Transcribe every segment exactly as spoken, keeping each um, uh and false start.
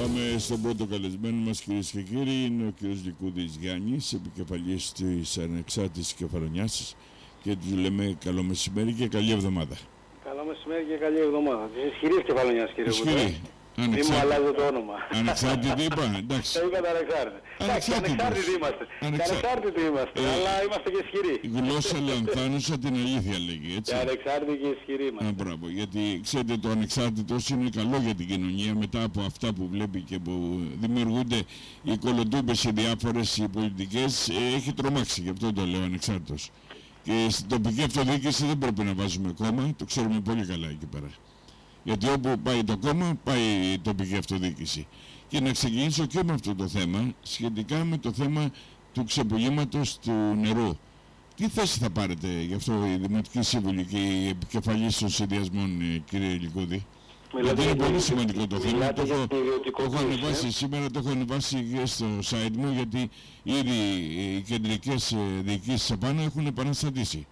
Πάμε στον πρώτο καλεσμένο μας, κυρίες και κύριοι. Είναι ο κύριος Λικούδης Γιάννης, επικεφαλής της Ανεξάρτητης Κεφαλονιάς, και τους λέμε καλό μεσημέρι και καλή εβδομάδα. Καλό μεσημέρι και καλή εβδομάδα. Της ισχυρής Κεφαλονιάς, κύριε Βουλή. Μη μου αλλάζει το όνομα. Ανεξάρτητη είπα, εντάξει. Το είπατε ανεξάρτητη. Εντάξει, ανεξάρτητοι είμαστε. Ανεξάρτητοι είμαστε, ε, αλλά είμαστε και ισχυροί. Η γλώσσα λανθάνουσα την αλήθεια λέγει, έτσι. Και ανεξάρτητοι και ισχυροί είμαστε. Α, μπράβο, γιατί ξέρετε το ανεξάρτητος είναι καλό για την κοινωνία μετά από αυτά που βλέπει και που δημιουργούνται οι κολοτούμπες οι διάφορες οι πολιτικές. Ε, έχει τρομάξει, γι' αυτό το λέω ανεξάρτητος. Και στην τοπική αυτοδιοίκηση δεν πρέπει να βάζουμε κόμμα, το ξέρουμε πολύ καλά εκεί πέρα. Γιατί όπου πάει το κόμμα, πάει η τοπική αυτοδιοίκηση. Και να ξεκινήσω και με αυτό το θέμα, σχετικά με το θέμα του ξεπουλήματος του νερού. Τι θέση θα πάρετε γι' αυτό η Δημοτική Σύμβουλη και η επικεφαλής των συνδυασμών, κύριε Λικούδη? Γιατί είναι πολύ σημαντικό το θέμα. Το έχω, το έχω ανεβάσει σήμερα, το έχω ανεβάσει και στο site μου, γιατί ήδη οι κεντρικές διοικήσεις απάνω έχουν επαναστατήσει.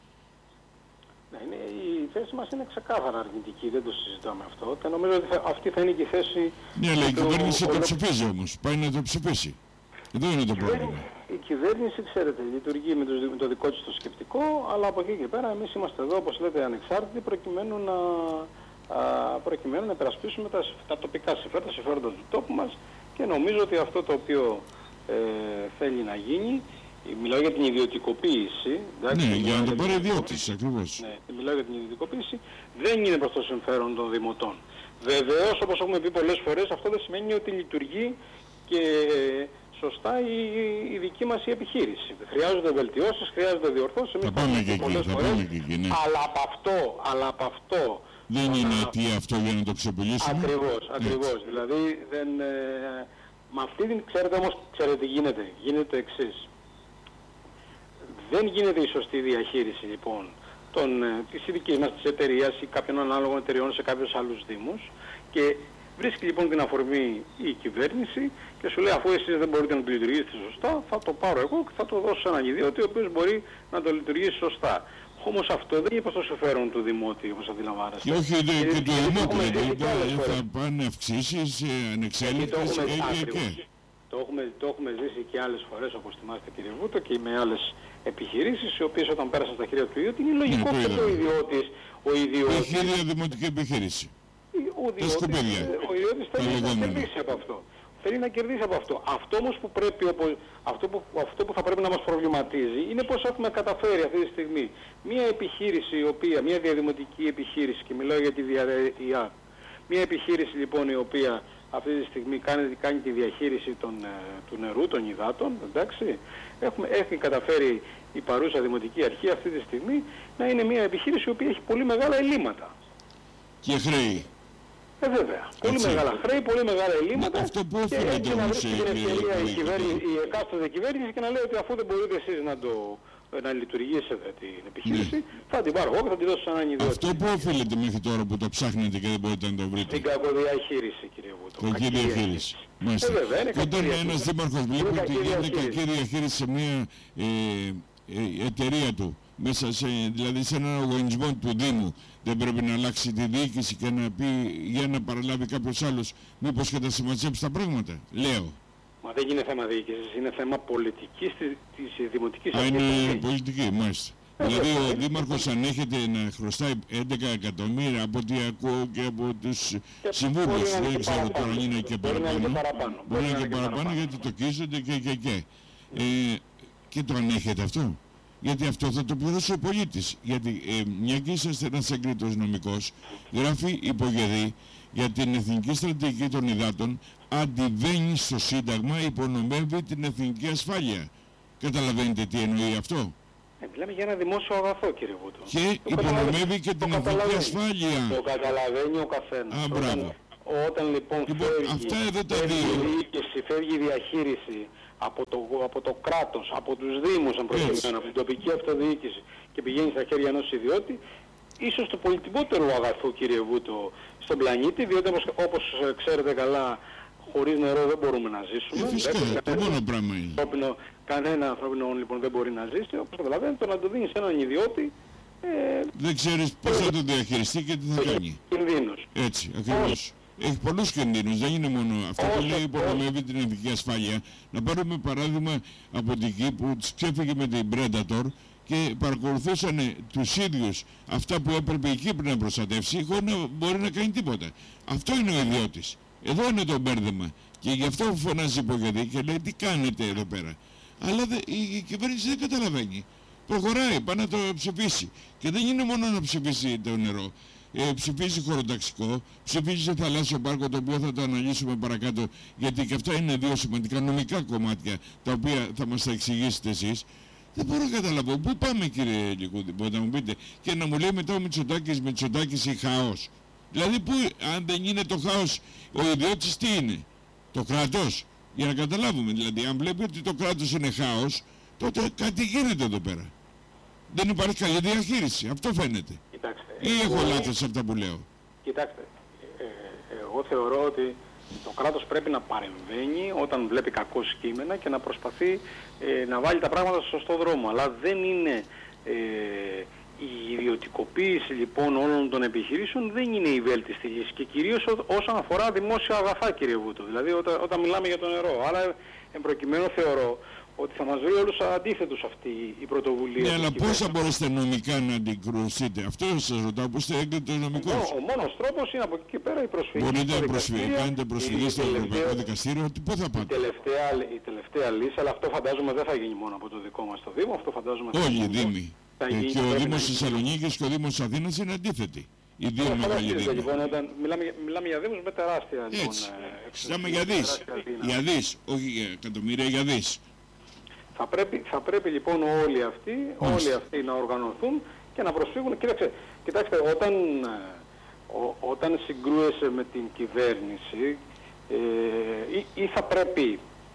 Ναι, η θέση μας είναι ξεκάθαρα αρνητική, δεν το συζητάμε αυτό και νομίζω ότι θα, αυτή θα είναι και η θέση... Ναι, αλλά η κυβέρνηση το ψηφίζει όμως, πάει να το ψηφίσει. Εδώ είναι το πρόβλημα. Η κυβέρνηση, ξέρετε, λειτουργεί με το, με το δικό της το σκεπτικό, αλλά από εκεί και πέρα εμείς είμαστε εδώ, όπως λέτε, ανεξάρτητοι, προκειμένου να, α, προκειμένου να υπερασπίσουμε τα, τα τοπικά συμφέροντα, τα συμφέροντα του τόπου μας, και νομίζω ότι αυτό το οποίο ε, θέλει να γίνει, μιλάω για την ιδιωτικοποίηση. Εντάξει, ναι, για να το πάρει ιδιώτης, ακριβώς. Ναι, μιλάω για την ιδιωτικοποίηση, δεν είναι προς το συμφέρον των δημοτών. Βεβαίως, όπως έχουμε πει πολλές φορές, αυτό δεν σημαίνει ότι λειτουργεί και σωστά η, η δική μας η επιχείρηση. Χρειάζονται βελτιώσεις, χρειάζονται διορθώσεις. Θα πάμε και εκεί, θα πάμε και εκεί, ναι. Αλλά από αυτό, αλλά από αυτό... Δεν είναι αιτία αυτό για να το ξεπουλήσουμε. Ακριβώς, ακριβώς. Έτσι. Δηλαδή, δεν, ε, με αυτή την, ξέρετε όμως, ξέρετε τι γίνεται. Γίνεται το εξής. Δεν γίνεται η σωστή διαχείριση λοιπόν των, της ειδικής μας της εταιρείας ή κάποιων ανάλογων εταιρεών σε κάποιους άλλους δήμους, και βρίσκει λοιπόν την αφορμή η κυβέρνηση και σου λέει, αφού εσείς δεν μπορείτε να το λειτουργήσετε σωστά, θα το πάρω εγώ και θα το δώσω σε έναν ιδιώτη ο οποίος μπορεί να το λειτουργήσει σωστά. Όμως αυτό δεν είναι προς το συμφέρον του δημότη, όπως αντιλαμβάνεστε. Και όχι και, και του δημότη, θα πάνε αυξήσεις, ανεξέλεγκτες και, και. Το έχουμε, το έχουμε ζήσει και άλλες φορές, όπως θυμάστε κύριε Βούτο, και με άλλες επιχειρήσεις, οι οποίες όταν πέρασαν στα χέρια του ιδιώτη, είναι λογικό ναι, και ο ιδιώτης... Ο ιδιώτης... Έχει ίδια δημοτική επιχείρηση. Ο ιδιώτης, ο ιδιώτης θέλει να κερδίσει από αυτό. Θέλει να κερδίσει από αυτό. Αυτό όμως που πρέπει, αυτό που, αυτό που θα πρέπει να μας προβληματίζει είναι πώς έχουμε καταφέρει αυτή τη στιγμή μια επιχείρηση, η οποία, μια διαδημοτική επιχείρηση, και μιλάω για τη ΔΙΑ, μια επιχείρηση λοιπόν η οποία αυτή τη στιγμή κάνει, κάνει τη διαχείριση των, ε, του νερού, των υδάτων, εντάξει. Έχουμε, έχει καταφέρει η παρούσα Δημοτική Αρχή αυτή τη στιγμή να είναι μια επιχείρηση η οποία έχει πολύ μεγάλα ελλείμματα. Και χρέη. Ε, βέβαια. Πολύ Έτσι. μεγάλα χρέη, πολύ μεγάλα ελλείμματα. Μα αυτό που και έτσι να βρίσκει την ευκαιρία η, η, η εκάστοτε κυβέρνηση και να λέει ότι αφού δεν μπορείτε εσείς να το... να λειτουργήσετε την επιχείρηση, ναι. θα την πάρω εγώ και θα την δώσω σε έναν ιδιώτη. Αυτό που οφείλεται μέχρι τώρα που το ψάχνετε και δεν μπορείτε να το βρείτε? Την κακοδιαχείριση, κύριε Βούτο. Κακή διαχείριση. Μάλιστα. Ε, βέβαια, είναι και όταν ένας δήμαρχος βλέπει ότι γίνεται κακή διαχείριση σε μια ε, ε, εταιρεία του, μέσα σε, δηλαδή σε έναν οργανισμό του Δήμου, δεν πρέπει να αλλάξει τη διοίκηση και να πει για να παραλάβει κάποιος άλλος, μήπως και τα συμμαζέψει τα πράγματα? Λέω. Μα δεν είναι θέμα διοίκησης, είναι θέμα πολιτικής της, της δημοτικής αρχής. Α, είναι αρχής. πολιτική, μάλιστα. Ε, δηλαδή ο Δήμαρχος ανέχεται να χρωστάει έντεκα εκατομμύρια από ό,τι ακούω και από τους συμβούλους. Δεν ξέρω τώρα αν είναι και παραπάνω. Μπορεί να είναι και παραπάνω γιατί το κίζονται και και και. Ε, και το ανέχεται αυτό. Γιατί αυτό θα το πληρώσει ο πολίτης. Γιατί ε, μια και είσαστε ένας έγκριτος νομικός, γράφει υπογεδή για την εθνική στρατηγική των υδάτων, αντιβαίνει στο Σύνταγμα, υπονομεύει την εθνική ασφάλεια. Καταλαβαίνετε τι εννοεί αυτό? Ε, μιλάμε για ένα δημόσιο αγαθό, κύριε Βούτο. Και το υπονομεύει και την εθνική ασφάλεια. Το καταλαβαίνει ο καθένας. Α, μπράβο. Όταν, όταν λοιπόν, λοιπόν φεύγει, αυτά εδώ τα φεύγει δύο. η διοίκηση, φεύγει η διαχείριση από το, από το κράτος, από τους δήμους, αν προκειμένου, από την τοπική αυτοδιοίκηση και πηγαίνει στα χέρια ενός ιδιώτη, ίσως το πολυτιμότερο αγαθό, κύριε Βούτο, στον πλανήτη, διότι όπως, όπως ξέρετε καλά, χωρίς νερό δεν μπορούμε να ζήσουμε. Ε, φυσικά, δεν, το μόνο πράγμα είναι. Ανθρώπινο, κανένα ανθρώπινο λοιπόν δεν μπορεί να ζήσει, όπως καταλαβαίνετε, το να το δίνει σε έναν ιδιώτη. Ε, δεν ξέρεις πώς θα το διαχειριστεί και τι θα κάνει. Κινδύνος. Έτσι, ακριβώς. έχει πολλούς κινδύνους, δεν είναι μόνο αυτό που λέει υπονομεύει την εθνική ασφάλεια. Να πάρουμε παράδειγμα από την Κύπρο που τους ξέφυγε με την Predator και παρακολουθούσαν τους ίδιους αυτά που έπρεπε η Κύπρο να προστατεύσει χωρίς να μπορεί να κάνει τίποτα. Αυτό είναι ο ιδιώτης. Εδώ είναι το μπέρδεμα και γι' αυτό φωνάζει υπογεδί και λέει τι κάνετε εδώ πέρα. Αλλά δε, η, η κυβέρνηση δεν καταλαβαίνει. Προχωράει, πάει να το ψηφίσει. Και δεν είναι μόνο να ψηφίσει το νερό. Ε, ψηφίζει χωροταξικό, ψηφίζει σε θαλάσσιο πάρκο, το οποίο θα το αναλύσουμε παρακάτω, γιατί και αυτά είναι δύο σημαντικά νομικά κομμάτια τα οποία θα μας τα εξηγήσετε εσείς. Δεν μπορώ να καταλάβω. Πού πάμε, κύριε Λικούδη, μπορείτε να μου πείτε, και να μου λέει μετά ο Μητσοτάκης, Μητσοτάκης ή χαός. Δηλαδή, που, αν δεν είναι το χάος, ο ιδιώτης τι είναι, το κράτος. Για να καταλάβουμε, δηλαδή, αν βλέπει ότι το κράτος είναι χάος, τότε κάτι γίνεται εδώ πέρα. Δεν υπάρχει καλή διαχείριση. Αυτό φαίνεται. Κοιτάξτε, ή έχω εγώ... λάθος σε αυτά που λέω. Κοιτάξτε, ε, ε, εγώ θεωρώ ότι το κράτος πρέπει να παρεμβαίνει όταν βλέπει κακό κείμενα και να προσπαθεί ε, να βάλει τα πράγματα στο σωστό δρόμο. Αλλά δεν είναι... Ε, η ιδιωτικοποίηση λοιπόν όλων των επιχειρήσεων δεν είναι η βέλτιστη λύση και κυρίως ό, όσον αφορά δημόσια αγαθά, κύριε Βούτο. Δηλαδή όταν, όταν μιλάμε για το νερό. Άρα εν προκειμένου θεωρώ ότι θα μας βρει όλους αντίθετους αυτή η πρωτοβουλία. Ναι, αλλά πώς θα μπορέσετε νομικά να αντικρουσείτε? Αυτό σας ρωτάω, πώς θα έγκρινε νομικός. Ο, ο μόνος τρόπος είναι από εκεί και πέρα η προσφυγή. Μπορείτε να προσφυγή, κάνετε προσφυγή στο Ευρωπαϊκό Δικαστήριο, πού θα πάτε? Η τελευταία, η τελευταία λύση, αλλά αυτό φαντάζομαι δεν θα γίνει μόνο από το δικό μας το Δήμο, αυτό φαντάζομαι... Όλοι οι Δήμοι. Ε, και ο Δήμος της Θεσσαλονίκης και ο Δήμος της Αθήνας είναι αντίθετοι. Οι δύο μεγάλοι Δήμοι. Λοιπόν, όταν μιλάμε, μιλάμε για Δήμους με τεράστια... Έτσι. Μιλάμε για δις. Για δις, όχι για εκατομμύρια, για δις. Θα πρέπει, θα πρέπει λοιπόν όλοι αυτοί, όλοι αυτοί να οργανωθούν και να προσφύγουν. Κοίταξε, κοιτάξτε, όταν, ό, όταν συγκρούεσαι με την κυβέρνηση ε, ή, ή θα πρέπει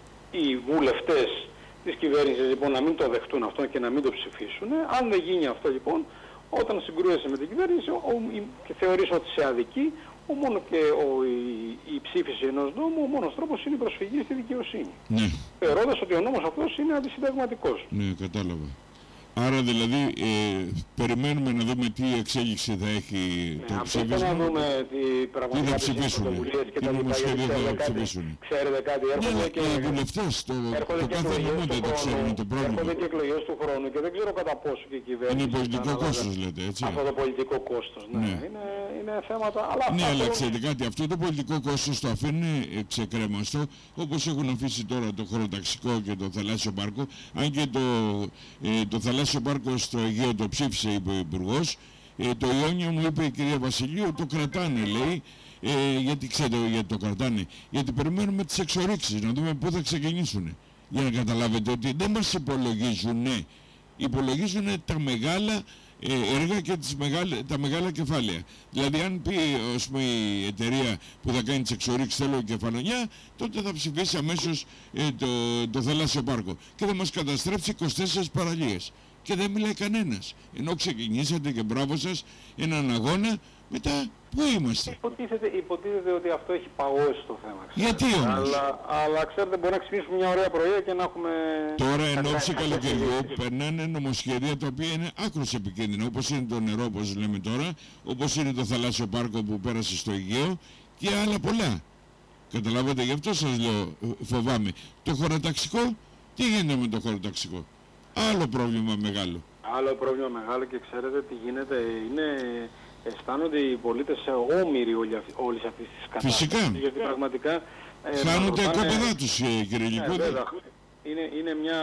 οι βουλευτές της κυβέρνησης λοιπόν να μην το δεχτούν αυτό και να μην το ψηφίσουν. Αν δεν γίνει αυτό λοιπόν, όταν συγκρούεσαι με την κυβέρνηση ο, η, και θεωρείς ότι σε αδικεί, ο μόνο και ο, η, η ψήφιση ενός νόμου, ο μόνος τρόπος είναι η προσφυγή στη δικαιοσύνη. Ναι. Θεωρώντας ότι ο νόμος αυτός είναι αντισυνταγματικός. Ναι, κατάλαβα. Άρα δηλαδή ε, περιμένουμε να δούμε τι εξέλιξη θα έχει ναι, το ψήφισμα. Να δούμε τι πραγματικά θα ψηφίσουν, και τα νομοσχέδια θα κάτι, ψηφίσουν. Ξέρετε κάτι, έρχονται ναι, και, οι βουλευτές, το, το κάθε νομό δεν το ξέρουν το πρόβλημα. Έρχονται και εκλογές του χρόνου και δεν ξέρω κατά πόσο και η κυβέρνηση... Είναι πολιτικό κόστος λέτε, έτσι. Αυτό το πολιτικό κόστος, ναι. ναι. Είναι, είναι θέματα... Αλλά ναι, αλλά ξέρετε κάτι, αυτό το πολιτικό κόστος το αφήνει ξεκρέμαστο, όπως έχουν αφήσει τώρα το χωροταξικό και το θαλάσσιο πάρκο, αν και το, ε, το θαλάσσιο πάρκο στο Αιγαίο το ψήφισε, είπε ο Υπουργός. Ε, το Ιόνιο μου είπε η κυρία Βασιλείου, το κρατάνε λέει. Ε, γιατί ξέρετε γιατί το κρατάνε? Γιατί περιμένουμε τις εξορίξεις, να δούμε πού θα ξεκινήσουν. Για να καταλάβετε ότι δεν μας υπολογίζουν, υπολογίζουν τα μεγάλα ε, έργα και τις μεγάλα, τα μεγάλα κεφάλαια. Δηλαδή αν πει ας πούμε, η εταιρεία που θα κάνει τις εξορίξεις θέλω κεφαλονιά, τότε θα ψηφίσει αμέσως ε, το, το θαλάσσιο πάρκο και θα μας καταστρέψει είκοσι τέσσερις παραλίες. Και δεν μιλάει κανένας. Ενώ ξεκινήσατε και μπράβο σας έναν αγώνα, μετά πού είμαστε? Υποτίθεται, υποτίθεται ότι αυτό έχει παγώσει το θέμα. Ξέρετε. Γιατί όμως? Αλλά, αλλά ξέρετε μπορεί να ξυπνήσουμε μια ωραία πρωία και να έχουμε... Τώρα εν ώψη καλοκαιριού περνάνε νομοσχέδια τα οποία είναι άκρως επικίνδυνα. Όπως είναι το νερό, όπως λέμε τώρα, όπως είναι το θαλάσσιο πάρκο που πέρασε στο Αιγαίο και άλλα πολλά. Καταλάβατε, γι' αυτό σας λέω, φοβάμαι. Το χωροταξικό, τι γίνεται με το χωροταξικό? Άλλο πρόβλημα μεγάλο. Άλλο πρόβλημα μεγάλο και ξέρετε τι γίνεται, είναι, αισθάνονται οι πολίτες όμοιροι όλης αυτής της κατάστασης. Φυσικά. Γιατί πραγματικά... Ε, χάνονται κόπεδά τους, κύριε Λικούδη. Ναι, είναι, είναι μια...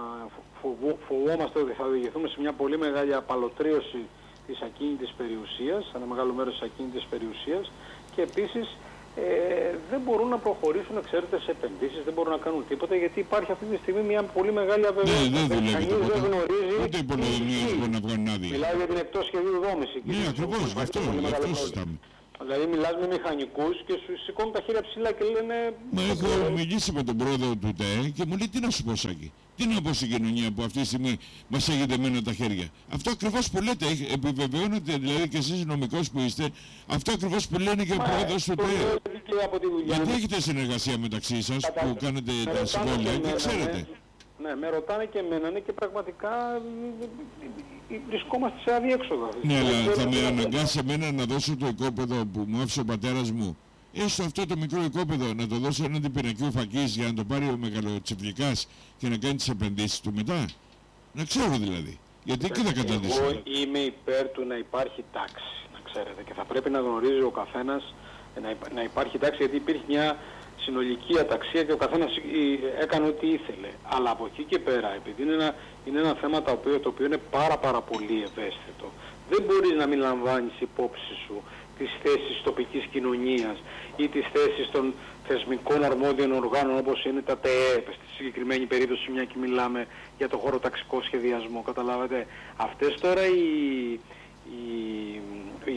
Φοβού, φοβόμαστε ότι θα οδηγηθούμε σε μια πολύ μεγάλη απαλωτρίωση της ακίνητης περιουσίας, ένα μεγάλο μέρος της ακίνητης περιουσίας και επίσης Ε, δεν μπορούν να προχωρήσουν, ξέρετε, σε επενδύσεις, δεν μπορούν να κάνουν τίποτα γιατί υπάρχει αυτή τη στιγμή μια πολύ μεγάλη αβεβαιότητα. Ναι, δεν δουλεύει τίποτα. Δεν γνωρίζει. Ούτε οι πολυδομίες μπορούν να βγάλουν άδεια. Μιλάει για την εκτός σχεδίου δόμηση. Ναι, ακριβώς, γι' αυτό, γι' αυτό συζητάμε. Δηλαδή μιλάς με μηχανικούς και σου σηκώνουν τα χέρια ψηλά και λένε... Μα έχω μιλήσει με τον πρόεδρο του ΤΕ και μου λέει τι να σου πω Σάκη. Τι να πω στην κοινωνία που αυτή τη στιγμή μας έχει δεμένα τα χέρια. Αυτό ακριβώς που λέτε, επιβεβαιώνετε δηλαδή και εσείς νομικός που είστε, αυτό ακριβώς που λένε και ο πρόεδρος του ΤΕ. Γιατί έχετε συνεργασία μεταξύ σας που κάνετε τα συμβόλαια και ξέρετε. Ναι, με ρωτάνε και εμένα ναι, και πραγματικά βρισκόμαστε σε αδιέξοδο. Ναι, αλλά θα με αναγκάσει εμένα να δώσω το οικόπεδο που μου άφησε ο πατέρας μου έστω αυτό το μικρό οικόπεδο να το δώσει έναντι πινακίου φακής για να το πάρει ο μεγαλοτσιφλικάς και να κάνει τις επενδύσεις του μετά. Να ξέρω δηλαδή. Γιατί εκεί θα καταντήσει. Εγώ είμαι υπέρ του να υπάρχει τάξη, να ξέρετε. Και θα πρέπει να γνωρίζει ο καθένας να, υπά, να υπάρχει τάξη, γιατί υπήρχε μια συνολική αταξία και ο καθένας έκανε ό,τι ήθελε. Αλλά από εκεί και πέρα, επειδή είναι ένα, είναι ένα θέμα το οποίο, το οποίο είναι πάρα πάρα πολύ ευαίσθητο, δεν μπορείς να μην λαμβάνεις υπόψη σου τις θέσεις τοπικής κοινωνίας ή τις θέσεις των θεσμικών αρμόδιων οργάνων όπως είναι τα ΤΕΕΠ, στη συγκεκριμένη περίπτωση μια και μιλάμε για το χωροταξικό σχεδιασμό, καταλάβατε. Αυτές τώρα οι, οι, οι,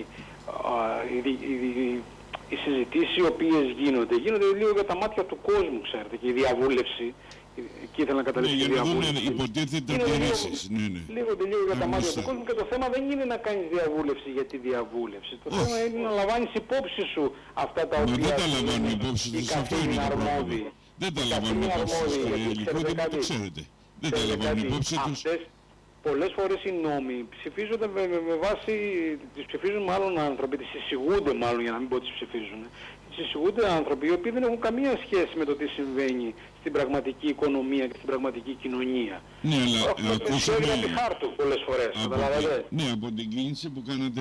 οι, οι, οι συζητήσεις οι οποίες γίνονται, γίνονται λίγο για τα μάτια του κόσμου, ξέρετε, και η διαβούλευση, εκεί ήθελα να καταλήξω. Ναι, για να δουν υποτίθεται αντιρρήσεις. Ναι, ναι. Λίγο λίγο για τα μάτια του κόσμου, και το θέμα δεν είναι να κάνεις διαβούλευση για τη διαβούλευση. Το Όχι. θέμα είναι να λαμβάνεις υπόψη σου αυτά τα οποία... Μα δεν τα λαμβάνουν υπόψη τους, αυτό είναι το πρόβλημα. Δεν τα λαμβάνουν υπόψη τους, κύριε Λυκούδη, μην το ξέρετε. Δεν τα λαμβάνουν υπόψη τους. Πολλές φορές οι νόμοι ψηφίζονται με, με, με βάση, τις ψηφίζουν μάλλον άνθρωποι, τις εισηγούνται μάλλον, για να μην πω τις ψηφίζουν. Τις εισηγούνται άνθρωποι οι οποίοι δεν έχουν καμία σχέση με το τι συμβαίνει στην πραγματική οικονομία και στην πραγματική κοινωνία. Ναι, αλλά ακούσαμε... Από τη χάρτου πολλές φορές, καταλαβαίνετε. Ναι, από την κίνηση που κάνατε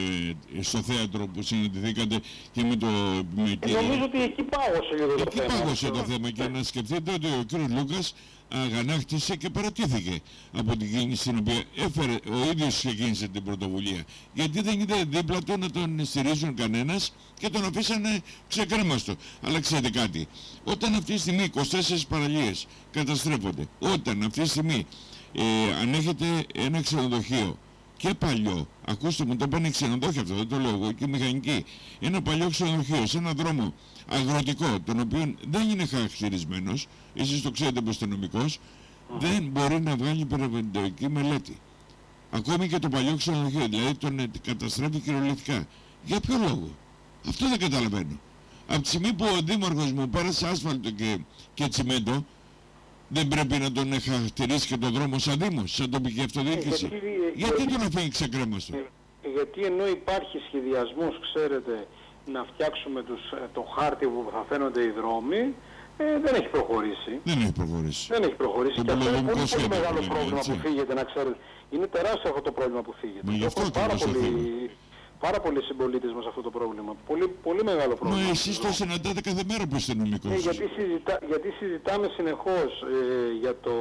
ε, στο θέατρο που συναντηθήκατε και με το... Με ε, νομίζω ότι εκεί πάγωσε λίγο το εκεί θέμα. Εκεί πάγωσε το θέμα και να σκεφτείτε ότι ο κ. Λούκας αγανάκτησε και παρατήθηκε από την κίνηση την οποία έφερε, ο ίδιος ξεκίνησε την πρωτοβουλία. Γιατί δεν ήταν δίπλα του να τον στηρίζουν κανένας και τον αφήσανε ξεκρέμαστο. Αλλά ξέρετε κάτι, όταν αυτή τη στιγμή είκοσι τέσσερις παραλίες καταστρέφονται, όταν αυτή τη στιγμή ε, αν έχετε ένα ξενοδοχείο και παλιό, ακούστε μου, το πάνε ξενοδόχια αυτό, δεν το λέω εγώ, και μηχανική, ένα παλιό ξενοδοχείο σε ένα δρόμο αγροτικό, τον οποίο δεν είναι χαρακτηρισμένος, εσείς το ξέρετε πως είναι νομικός, mm. δεν μπορεί να βγάλει περιβαλλοντική μελέτη. Ακόμη και το παλιό ξενοδοχείο, δηλαδή τον καταστρέφει κυριολεκτικά. Για ποιο λόγο? Αυτό δεν καταλαβαίνω. Από τη στιγμή που ο δήμαρχος μου πέρασε άσφαλτο και, και τσιμέντο, δεν πρέπει να τον χαρακτηρίσει και τον δρόμο σαν δήμος, σαν τοπική αυτοδιοίκηση? Γιατί, γιατί, γιατί τον αφήνει ξεκρέμαστο? Γιατί ενώ υπάρχει σχεδιασμός, ξέρετε, να φτιάξουμε τους, το χάρτη που θα φαίνονται οι δρόμοι, ε, δεν έχει προχωρήσει. Δεν έχει προχωρήσει. Δεν έχει προχωρήσει. Το και αυτό είναι πολύ, πολύ μεγάλο λέμε, πρόβλημα έτσι. που φύγεται, να ξέρετε. Είναι τεράστιο αυτό το πρόβλημα που φύγεται. Μα γι' αυτό πάρα, πολύ, πάρα πολλοί συμπολίτες μας αυτό το πρόβλημα. Πολύ, πολύ μεγάλο πρόβλημα. Μα εσείς το συναντάτε κάθε μέρα που είστε νομικός. Ε, γιατί, συζητά, γιατί συζητάμε συνεχώς ε, για, το,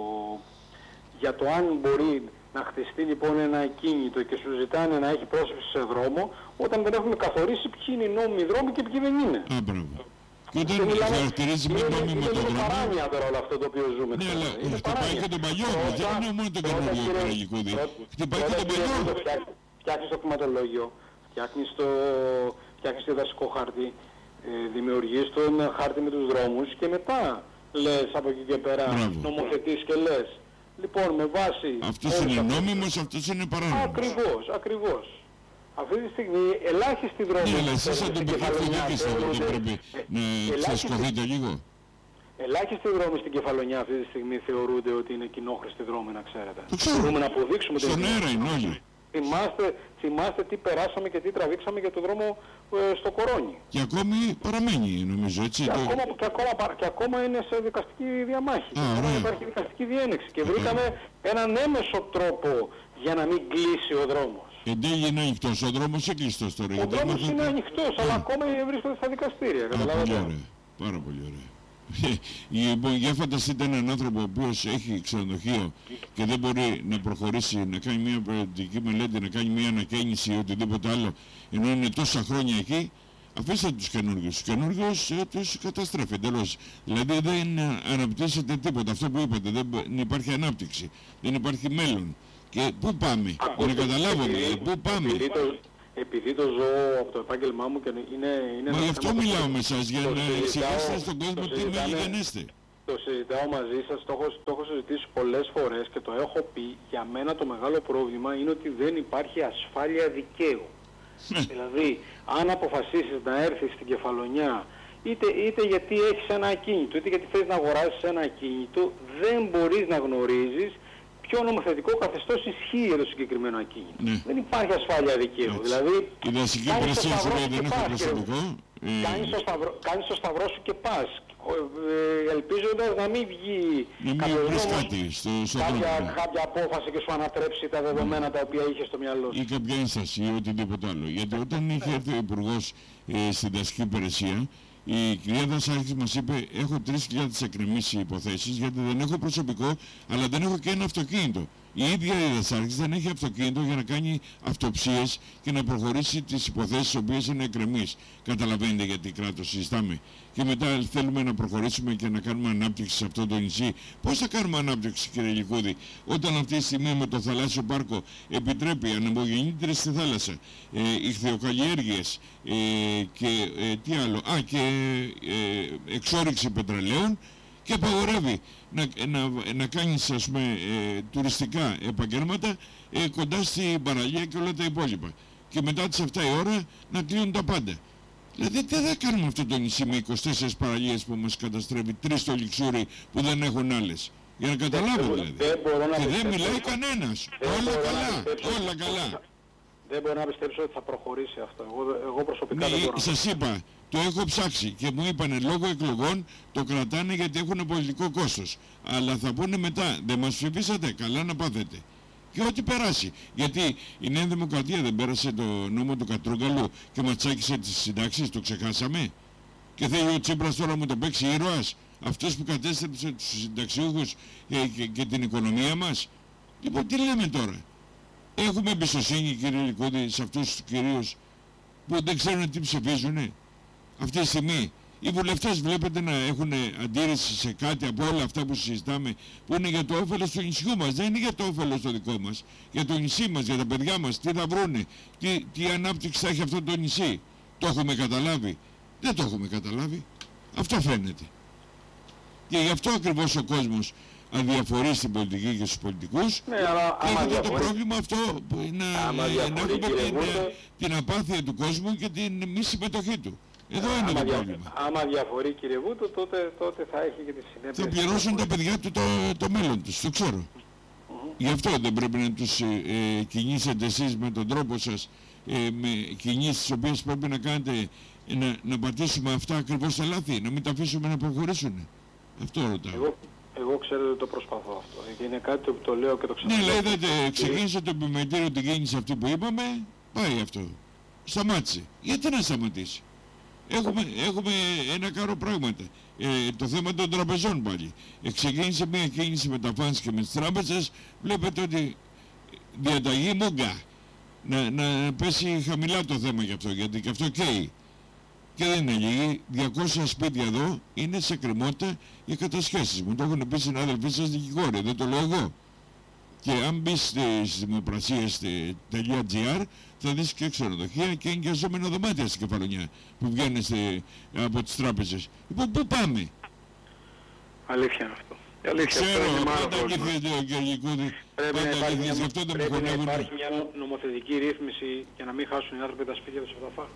για το αν μπορεί να χτιστεί λοιπόν ένα ακίνητο και σου ζητάνε να έχει πρόσβαση σε δρόμο, όταν δεν έχουμε καθορίσει ποιοι είναι οι νόμιμοι δρόμοι και ποιοι δεν είναι. Α, μπράβο. Και όταν χαρακτηρίζει μη νόμιμο τον δρόμο... Είναι παράνοια τώρα όλο αυτό το οποίο ζούμε. Ναι, αλλά χτυπάει και τον παλιό, δεν είναι μόνο τον καινούργιο τραγικούδι. Χτυπάει και τον παλιό. Φτιάχνεις το κτηματολόγιο, φτιάχνεις το, φτιάχνεις το δασικό χάρτη, ε, δημιουργείς τον χάρτη με τους δρόμους και μετά λες από εκεί και πέρα, νομοθετείς και λες. Λοιπόν, με βάση... Αυτός είναι νόμιμος, αυτός είναι παράνομος. Ακριβώς, ακριβώς. Αυτή τη στιγμή ελάχιστοι δρόμοι... Ναι, αλλά εσείς σαν τοπική αυτοδιοίκηση δεν πρέπει να ξεσκοθείτε λίγο. Ελάχιστοι δρόμοι στην Κεφαλονιά αυτή τη στιγμή θεωρούνται ότι είναι κοινόχρηστοι δρόμοι, να ξέρετε. Το ξέρω. Μπορούμε να αποδείξουμε... Στον αέρα είναι όλοι. Θυμάστε, θυμάστε τι περάσαμε και τι τραβήξαμε για το δρόμο ε, στο Κορώνι. Και ακόμη παραμένει, νομίζω, έτσι. Και, το... ακόμα, και, ακόμα, και ακόμα είναι σε δικαστική διαμάχη. Α, και υπάρχει δικαστική διένεξη. Και βρήκαμε έναν έμεσο τρόπο για να μην κλείσει ο δρόμος. Εν τέλει είναι ανοιχτός, ο δρόμος είναι κλειστός τώρα. Ο δρόμος είναι θα... ανοιχτός, αλλά ακόμα βρίσκονται στα δικαστήρια. Α, πολύ ωραία. Πάρα πολύ ωραία. Λοιπόν, για φανταστείτε έναν άνθρωπο ο οποίος έχει ξενοδοχείο και δεν μπορεί να προχωρήσει, να κάνει μια περιοδική μελέτη, να κάνει μια ανακαίνιση ή οτιδήποτε άλλο, ενώ είναι τόσα χρόνια εκεί. Αφήστε τους καινούργιους. Τους καινούργιους ε, τους καταστρέφει εντελώς. Δηλαδή δεν αναπτύσσεται τίποτα. Αυτό που είπατε, δεν υπάρχει ανάπτυξη, δεν υπάρχει μέλλον. Και πού πάμε, για να καταλάβω δηλαδή, πού πάμε. Επειδή το ζω από το επάγγελμά μου και είναι... είναι Μα γι' αυτό μιλάω με εσάς, για να εξηγήσετε στον κόσμο τι μεγενέστε. Το συζητάω μαζί σας, το έχω, το έχω συζητήσει πολλές φορές και το έχω πει. Για μένα το μεγάλο πρόβλημα είναι ότι δεν υπάρχει ασφάλεια δικαίου. Δηλαδή, αν αποφασίσεις να έρθεις στην Κεφαλονιά, είτε, είτε γιατί έχεις ένα ακίνητο, είτε γιατί θες να αγοράσεις ένα ακίνητο, δεν μπορείς να γνωρίζεις ποιο νομοθετικό καθεστώς ισχύει για το συγκεκριμένο ακίνητο. Ναι. Δεν υπάρχει ασφάλεια δικαίου. Έτσι. Δηλαδή, η δασική υπηρεσία σου λέει δεν έχω προσωπικό. Ε, κάνεις, το σταυρό, κάνεις το σταυρό σου και πας, ε, ελπίζοντας να μην βγει κάποιος νόμος, στο, στο κάποια, κάποια απόφαση και σου ανατρέψει τα δεδομένα τα οποία είχε στο μυαλό σου. Ή κάποια ένσταση ή οτιδήποτε άλλο. Γιατί όταν είχε έρθει ο Υπουργός ε, στην δασική υπηρεσία, η κυρία Δασάρχης μας είπε: έχω τρεις χιλιάδες εκκρεμείς υποθέσεις γιατί δεν έχω προσωπικό, αλλά δεν έχω και ένα αυτοκίνητο. Η ίδια η Δασάρχης δεν έχει αυτοκίνητο για να κάνει αυτοψίες και να προχωρήσει τις υποθέσεις τις οποίες είναι εκκρεμείς. Καταλαβαίνετε γιατί κράτος συζητάμε. Και μετά θέλουμε να προχωρήσουμε και να κάνουμε ανάπτυξη σε αυτό το νησί. Πώς θα κάνουμε ανάπτυξη, κύριε Λικούδη, όταν αυτή τη στιγμή με το θαλάσσιο πάρκο επιτρέπει ανεμογεννήτρες στη θάλασσα, ε, ηχθειοκαλλιέργειες ε, και ε, τι άλλο, α, και ε, εξόρυξη πετρελαίων, και απαγορεύει να, να, να κάνεις, ας πούμε, ε, τουριστικά επαγγέλματα ε, κοντά στην παραλία και όλα τα υπόλοιπα. Και μετά τις επτά η ώρα να κλείνουν τα πάντα. Δηλαδή τι θα κάνουμε αυτό το νησί με είκοσι τέσσερις παραλίες που μας καταστρέφει, τρεις στο Λιξούρι που δεν έχουν άλλες. Για να καταλάβω δηλαδή. Δεν και δεν μιλάει κανένας. Όλα καλά, όλα καλά. Δεν μπορώ να πιστέψω ότι θα προχωρήσει αυτό. Εγώ, εγώ προσωπικά ναι, δεν μπορώ. Σας είπα, το έχω ψάξει και μου είπανε λόγω εκλογών το κρατάνε γιατί έχουν πολιτικό κόστος. Αλλά θα πούνε μετά, δεν μας ψηφίσατε, καλά να πάθετε. Και ό,τι περάσει. Γιατί η Νέα Δημοκρατία δεν πέρασε το νόμο του Κατρούγκαλου και μας τσάκισε τις συντάξεις, το ξεχάσαμε. Και θέλει ο Τσίπρας τώρα μου το παίξει ήρωας, αυτός που κατέστρεψε τους συνταξιούχους και, και, και την οικονομία μας. Λοιπόν, τι λέμε τώρα. Έχουμε εμπιστοσύνη, κύριε Λικούδη, σε αυτούς τους κυρίους που δεν ξέρουν τι ψηφίζουνε. Αυτή τη στιγμή οι βουλευτές βλέπετε να έχουν αντίρρηση σε κάτι από όλα αυτά που συζητάμε, που είναι για το όφελος του νησιού μας, δεν είναι για το όφελος το δικό μας, για το νησί μας, για τα παιδιά μας, τι θα βρούνε, τι, τι ανάπτυξη θα έχει αυτό το νησί. Το έχουμε καταλάβει? Δεν το έχουμε καταλάβει. Αυτό φαίνεται. Και γι' αυτό ακριβώς ο κόσμος αδιαφορεί στην πολιτική και στους πολιτικούς. Ναι, αλλά έχετε το πρόβλημα αυτό που είναι να έχουμε την, την απάθεια του κόσμου και την μη συμμετοχή του. Εδώ είναι άμα το δια, πρόβλημα. Άμα διαφορεί, κύριε Βούτο, τότε, τότε θα έχει και τη συνέπεια. Θα πληρώσουν τα παιδιά του το, το μέλλον τους, το ξέρω. Mm-hmm. Γι' αυτό δεν πρέπει να τους ε, ε, κινήσετε εσείς με τον τρόπο σας, ε, με κινήσεις τις οποίες πρέπει να κάνετε, ε, να, να πατήσουμε αυτά ακριβώς τα λάθη, να μην τα αφήσουμε να προχωρήσουν. Αυτό ρωτάω. Εγώ, εγώ ξέρω ότι το προσπαθώ αυτό. Γιατί είναι κάτι που το λέω και το ξαναλέω. Ναι, αλλά είδατε, ξεκίνησε το επιμετήριο την κίνηση αυτή που είπαμε, πάει αυτό. Σταμάτησε. Γιατί να σταματήσει? Έχουμε, έχουμε ένα κάρο πράγματα. Ε, το θέμα των τραπεζών πάλι. Ε, ξεκίνησε μια κίνηση με τα φανς και με τις τράπεζες. Βλέπετε ότι διαταγή μούγκα. Να, να πέσει χαμηλά το θέμα γι' αυτό, γιατί και αυτό καίει. Και δεν είναι λίγοι. διακόσια σπίτια εδώ είναι σε κρεμότητα για κατασχέσεις. Μου το έχουν πει συνάδελφοί σας δικηγόροι, δεν το λέω εγώ. Και αν μπεις στις δημοπρασίες.gr θα δεις και ξενοδοχεία και ενοικιαζόμενα δωμάτια στην Κεφαλονιά που βγαίνουν από τις τράπεζες. Λοιπόν, πού πάμε? Αλήθεια είναι αυτό. Αλήθεια, ξέρω, πάντα αλήθεια ο κ. Λικούδη. Πρέπει να υπάρχει, μια, γι' αυτό δεν πρέπει να μου υπάρχει μια νομοθετική ρύθμιση για να μην χάσουν οι άνθρωποι τα σπίτια τους από τα φάρμακα.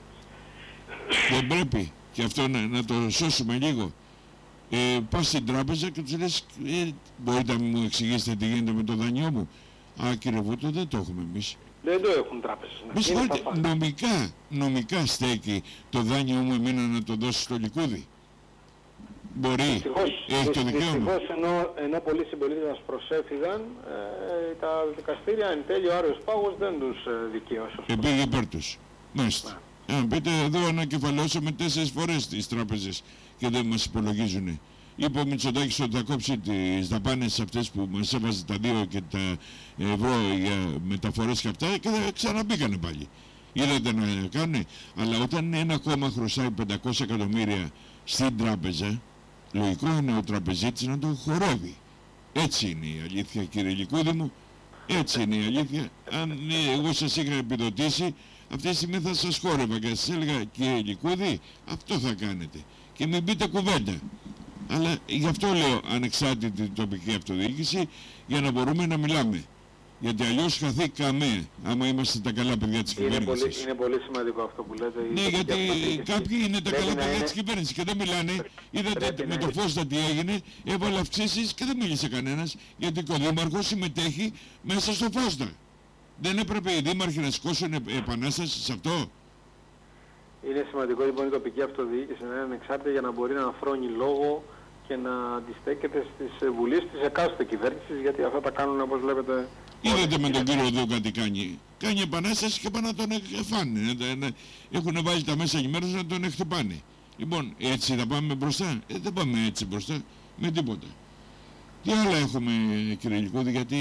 Δεν πρέπει και αυτό να, να το σώσουμε λίγο. Ε, πας στην τράπεζα και τους λες, ε, μπορείτε να μου εξηγήσετε τι γίνεται με το δανειό μου? Α, κύριε Βούτο, δεν το έχουμε εμείς. Δεν το έχουν τράπεζες. Μη συγχωρείτε, νομικά, νομικά στέκει το δάνειο μου εμένα να το δώσει στο Λικούδη? Μπορεί, δυστυχώς, έχει το δικαίωμα. Δυστυχώς, ενώ, ενώ πολλοί συμπολίτες μας προσέφυγαν, ε, τα δικαστήρια εν τέλει ο Άριος Πάγος δεν τους ε, δικαίωσε. Επήγε υπέρ τους. Μάλιστα. Αν πείτε, εδώ ανακεφαλαιώσαμε τέσσερις φορές τις τράπεζες και δεν μας υπολογίζουν. Είπε ο Μητσοτάκης ότι θα κόψει τις δαπάνες αυτές που μας έβαζε τα δύο και τα ευρώ για μεταφορές και αυτά και θα ξαναμπήκανε πάλι. Είδατε να κάνουν. Αλλά όταν ένα κόμμα χρωστάει πεντακόσια εκατομμύρια στην τράπεζα, λογικό είναι ο τραπεζίτης να το χορεύει. Έτσι είναι η αλήθεια, κύριε Λικούδη μου. Έτσι είναι η αλήθεια. Αν εγώ σας είχα επιδοτήσει, αυτή τη στιγμή θα σας χόρευα και σας έλεγα, κύριε Λικούδη, αυτό θα κάνετε. Και μην πείτε κουβέντα. Αλλά γι' αυτό λέω ανεξάρτητη τοπική αυτοδιοίκηση, για να μπορούμε να μιλάμε. Γιατί αλλιώς χαθήκαμε, άμα είμαστε τα καλά παιδιά της κυβέρνησης. Είναι πολύ, είναι πολύ σημαντικό αυτό που λέτε. Ναι, γιατί κάποιοι είναι τα καλά παιδιά είναι... της κυβέρνησης και δεν μιλάνε. Είδατε με το Φώστα τι έγινε, έβαλε αυξήσεις και δεν μίλησε κανένας, γιατί ο Δήμαρχος συμμετέχει μέσα στο Φώστα. Δεν έπρεπε οι δήμαρχοι να σηκώσουν επανάσταση σε αυτό? Είναι σημαντικό λοιπόν η τοπική αυτοδιοίκηση να είναι ανεξάρτητη για να μπορεί να φρώνει λόγο και να αντιστέκεται στις βουλές της εκάστοτε κυβέρνησης, γιατί αυτά τα κάνουν, όπως βλέπετε... Είδατε με τον κύριο Δούκα τι κάνει. Κάνει επανάσταση και πάνε να τον φάνε. Έχουν βάλει τα μέσα ενημέρωσης να τον χτυπάνε. Λοιπόν, έτσι θα πάμε μπροστά. Ε, δεν πάμε έτσι μπροστά με τίποτα. Τι άλλα έχουμε, κύριε Λυκούδη, γιατί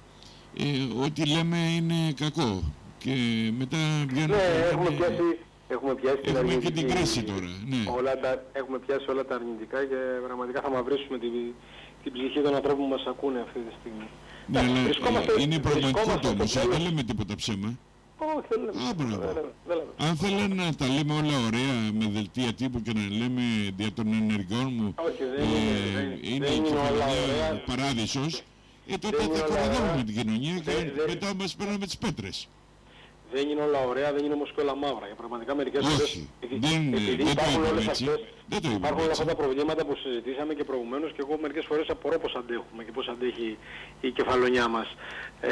ε, ό,τι λέμε είναι κακό. Και μετά βγαίνουν... Ναι, έχουμε πιάσει... Έχουμε πιάσει έχουμε την και την κρίση τώρα. Ναι. Όλα τα, έχουμε πιάσει όλα τα αρνητικά και πραγματικά θα μαυρίσουμε την, την ψυχή των ανθρώπων που μας ακούνε αυτή τη στιγμή. Ναι, αλλά ε, είναι πραγματικό όμως, δεν λέμε τίποτα ψέμα. Όχι, δεν λέμε. Α, μπράβο. Δεν λέμε, δεν λέμε. Αν θέλουν να τα λέμε όλα ωραία με δελτία τύπου και να λέμε δια των ενεργειών μου Όχι, δεν ε, είναι, δεν, είναι δεν η είναι όλα κεφαλιά ωραία. παράδεισος, ε, τότε Δεν θα είναι όλα κοροδεύουμε ωραία. την κοινωνία και Δεν- δεν- μετά μας παίρνουμε τις πέτρες. Δεν είναι όλα ωραία, δεν είναι όμως και όλα μαύρα. Για πραγματικά μερικές φορές, Όχι, επει- δεν, επειδή δεν το υπάρχουν είπαμε όλες έτσι. αυτές, Δεν το είπαμε υπάρχουν όλα έτσι. αυτά τα προβλήματα που συζητήσαμε και προηγουμένως και εγώ μερικές φορές απορώ πώς αντέχουμε και πώς αντέχει η κεφαλονιά μας. Ε,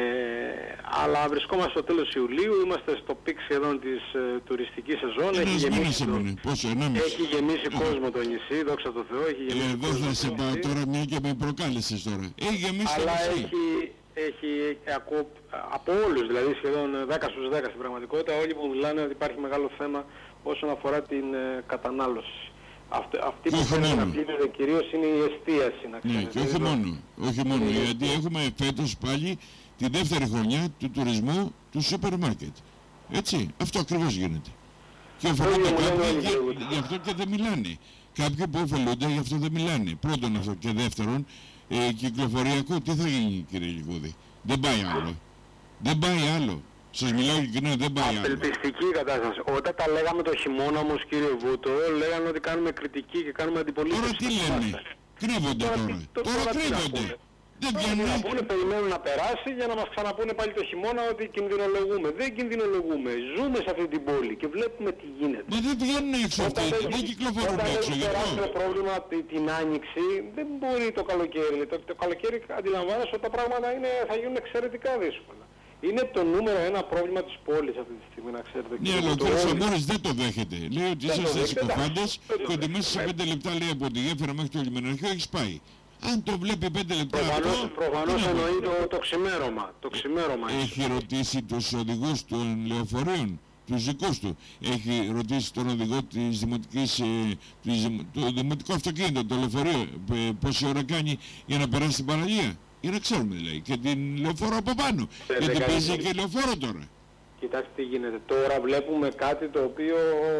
αλλά βρισκόμαστε στο τέλος Ιουλίου, είμαστε στο πικ σχεδόν της ε, τουριστικής σεζόν. Έχει Ένας μήνας γεμίσει, το, έμεινε, πόσο, ενάμιση. έχει γεμίσει κόσμο το νησί, δόξα τω Θεώ, έχει γεμίσει Εδώ κόσμο θα το σε πάω νησί. τώρα μια και με προκάλεσες τώρα. Έχει γεμίσει το Αλλά νησί. έχει, έχει ακού, από όλους, δηλαδή σχεδόν δέκα στους δέκα στην πραγματικότητα, όλοι που μιλάνε ότι υπάρχει μεγάλο θέμα όσον αφορά την ε, κατανάλωση. Αυτή, αυτή Και που όχι φαίνεται να μόνο. πλήττεται κυρίως είναι η εστίαση, να Ναι, ξέρετε. και όχι Δηλαδή, μόνο, όχι μόνο, Είναι- γιατί έχουμε φέτος πάλι τη δεύτερη χρονιά του τουρισμού του σούπερ μάρκετ. Έτσι, αυτό ακριβώς γίνεται. Και ωφελούνται Όλοι μου λένε κάποιοι όλοι και λέγονται. γι' αυτό και δεν μιλάνε. Κάποιοι που ωφελούνται γι' αυτό δεν μιλάνε. Πρώτον αυτό και δεύτερον, ε, κυκλοφοριακό, τι θα γίνει κύριε Λυκούδη. Δεν πάει άλλο. Δεν πάει άλλο. Σας μιλάω ειλικρινά, δεν πάει άλλο. Απελπιστική η κατάσταση. Όταν τα λέγαμε το χειμώνα όμως κύριε Βούτο, λέγανε ότι κάνουμε κριτική και κάνουμε αντιπολίτευση. Τώρα τι λένε. Κρύβονται Τώρα τώρα. τι- τώρα Τώρα τι να κρύβονται. πούνε. Δεν Τώρα τι να βγαίνουν. πούνε, περιμένουν να περάσει για να μας ξαναπούνε πάλι το χειμώνα ότι κινδυνολογούμε. Δεν κινδυνολογούμε. Ζούμε σε αυτή την πόλη και βλέπουμε τι γίνεται. Μα δεν βγαίνουν έξω αυτοί. δεν- Δεν κυκλοφορούν όταν έξω. έχει Γι' περάσει το αυτό. πρόβλημα τη- την άνοιξη, δεν μπορεί το καλοκαίρι. Το, το καλοκαίρι αντιλαμβάνεσαι ότι τα πράγματα είναι, θα γίνουν εξαιρετικά δύσκολα. Είναι το νούμερο ένα πρόβλημα της πόλης αυτή τη στιγμή, να ξέρετε. Ναι, Και αλλά ο το κύριος όλοι- Σαμπούρης δεν το δέχεται. Λέει ότι Δεν το είσαστε δέχεται, συκοφάντες εντάξει, δεν το και ότι μέσα σε δέχεται. πέντε λεπτά λέει από τη γέφυρα μέχρι το λιμεναρχείο έχεις πάει. Αν το βλέπει πέντε λεπτά Προφανώς, αυτό, προφανώς τι να πω. εννοεί το, το ξημέρωμα. Το ξημέρωμα. Έχει ρωτήσει τους οδηγούς των λεωφορείων, τους δικούς του. Έχει ρωτήσει τον οδηγό της δημοτικής, ε, της, δημο- το δημοτικό αυτοκίνητο, το λεωφορείο, ε, πόση ώρα κάνει για να περάσει την παραλία. Για να ξέρουμε δηλαδή. Και την λεωφόρο από πάνω. Ε, Γιατί δεν παίζει κάνει- και λεωφόρο τώρα. Κοιτάξτε τι γίνεται. Τώρα βλέπουμε κάτι το οποίο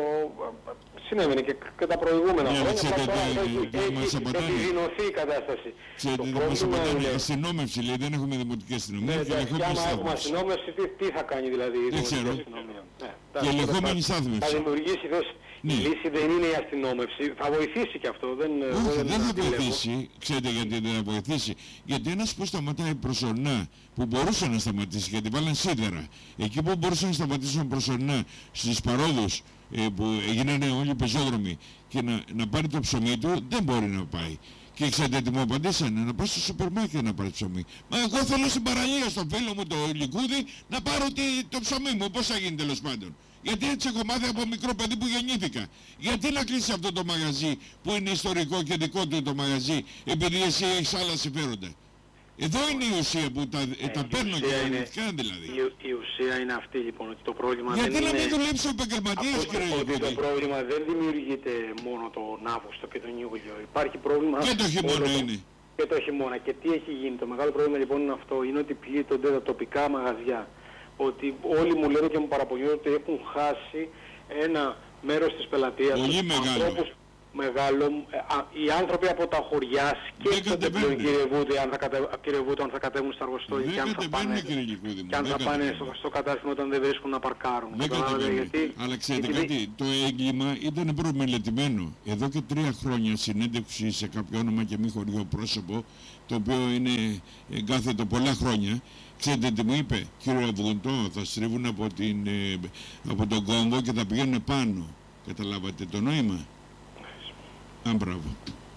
συνέβαινε και, και τα προηγούμενα Ναι, χρόνια. ξέρετε, Απλά τώρα ε, έχει, ε, έχει μας απαντάνε. επιδεινωθεί η κατάσταση. Ξέρετε, το δεν μας πρόβλημα απαντάνε. είναι... Αστυνόμευση λέει, δεν έχουμε δημοτική αστυνομία Ναι, και εντάξει, ελεγχόμενη άμα έχουμε στάθμευση. αστυνόμευση, τι, τι θα κάνει δηλαδή η Δεν δημοτική ξέρω. αστυνομία. Ναι, Και εντάξει, ελεγχόμενη θα- στάθμευση. Θα δημιουργήσει θέση. Ναι. Η λύση δεν είναι η αστυνόμευση. Θα βοηθήσει και αυτό. Δεν, Όχι, δεν θα αντιλέγω. βοηθήσει. Ξέρετε γιατί δεν θα βοηθήσει. Γιατί ένας που σταματάει προσωρινά, που μπορούσε να σταματήσει, γιατί βάλαν σίδερα, εκεί που μπορούσαν να σταματήσουν προσωρινά στις παρόδους ε, που έγιναν όλοι οι πεζόδρομοι και να, να πάρει το ψωμί του, δεν μπορεί να πάει. Και ξέρετε τι μου απαντήσανε, να πάω στο σούπερ μάρκετ να πάρει ψωμί. Μα εγώ θέλω στην παραλία στο φίλο μου το Λυκούδη να πάρω τι, το ψωμί μου, πώς θα γίνει τέλος πάντων. Γιατί έτσι έχω μάθει από μικρό παιδί που γεννήθηκα. Γιατί να κλείσει αυτό το μαγαζί που είναι ιστορικό και δικό του το μαγαζί, επειδή εσύ έχεις άλλα συμφέροντα. Εδώ είναι η ουσία που τα, ε, τα η παίρνω και ουσία είναι- αρνητικά δηλαδή. Η, η ουσία είναι αυτή λοιπόν, ότι το πρόβλημα Γιατί δεν να είναι... μην δουλέψει ο επαγγελματίας, Ακούστε, κύριε ότι το Λυκούδη. πρόβλημα δεν δημιουργείται μόνο τον Αύγουστο και τον Ιούλιο. Υπάρχει πρόβλημα... Και το χειμώνα όλο το- είναι. Και το χειμώνα. Και τι έχει γίνει. Το μεγάλο πρόβλημα λοιπόν είναι αυτό. Είναι ότι πλήττονται τα τοπικά μαγαζιά. Ότι όλοι μου λένε και μου παραπονιούνται ότι έχουν χάσει ένα μέρος της πελατείας. Πολύ τους μεγάλο. ανθρώπους μεγάλο. Ε, α, οι άνθρωποι από τα χωριά σκέφτονται πλέον, κατεβαίνουν. κύριε Βούτο, αν θα, κατε, κύριε Βούτο, αν θα κατέβουν στα αργοστόλια και Δεν αν θα κατεβαίνουν, πάνε, κύριε Λυκούδη μου. και αν δεν θα πάνε στο, κατεβαίνουν. στο κατάστημα όταν δεν βρίσκουν να παρκάρουν. Δεν Καταλάβατε, καταλαβαίνω. γιατί, Αλλά ξέρετε γιατί- κάτι, το έγκλημα ήταν προμελετημένο. Εδώ και τρία χρόνια συνέντευξη σε κάποιο όνομα και μη χωριό πρόσωπο, το οποίο είναι εγκάθετο πολλά χρόνια. Ξέρετε τι μου είπε, κύριε Βουντό, θα στρίβουν από, την, ε, από τον κόμβο και θα πηγαίνουν πάνω. Καταλάβατε το νόημα. Α, μπράβο.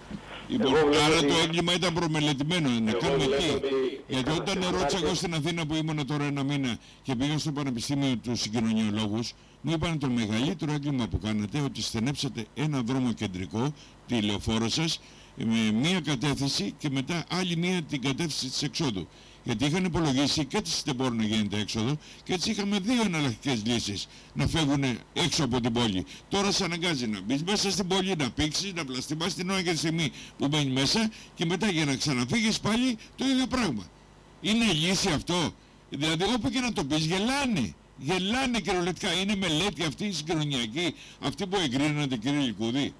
Λοιπόν, άρα ότι... το έγκλημα ήταν προμελετημένο, να κάνουμε τι. Ότι... Γιατί όταν ρώτησα εγώ στην Αθήνα που ήμουν τώρα ένα μήνα και πήγα στο Πανεπιστήμιο του συγκοινωνιολόγους, μου είπαν το μεγαλύτερο έγκλημα που κάνατε ότι στενέψατε ένα δρόμο κεντρικό, τη λεωφόρο σας, με μία κατεύθυνση και μετά άλλη μία την κατεύθυνση της εξόδου. Γιατί είχαν υπολογίσει και έτσι δεν μπορεί να γίνεται έξοδο και έτσι είχαμε δύο εναλλακτικές λύσεις να φεύγουν έξω από την πόλη. Τώρα σε αναγκάζει να μπεις μέσα στην πόλη, να πήξεις, να πλαστιμάς την ώρα και τη στιγμή που μπαίνει μέσα και μετά για να ξαναφύγεις πάλι το ίδιο πράγμα. Είναι λύση αυτό? Δηλαδή όπου και να το πεις γελάνε. Γελάνε κυριολεκτικά. Είναι μελέτη αυτή η συγκοινωνιακή, αυτή που εγκρίνονται, κύριε Λικούδη?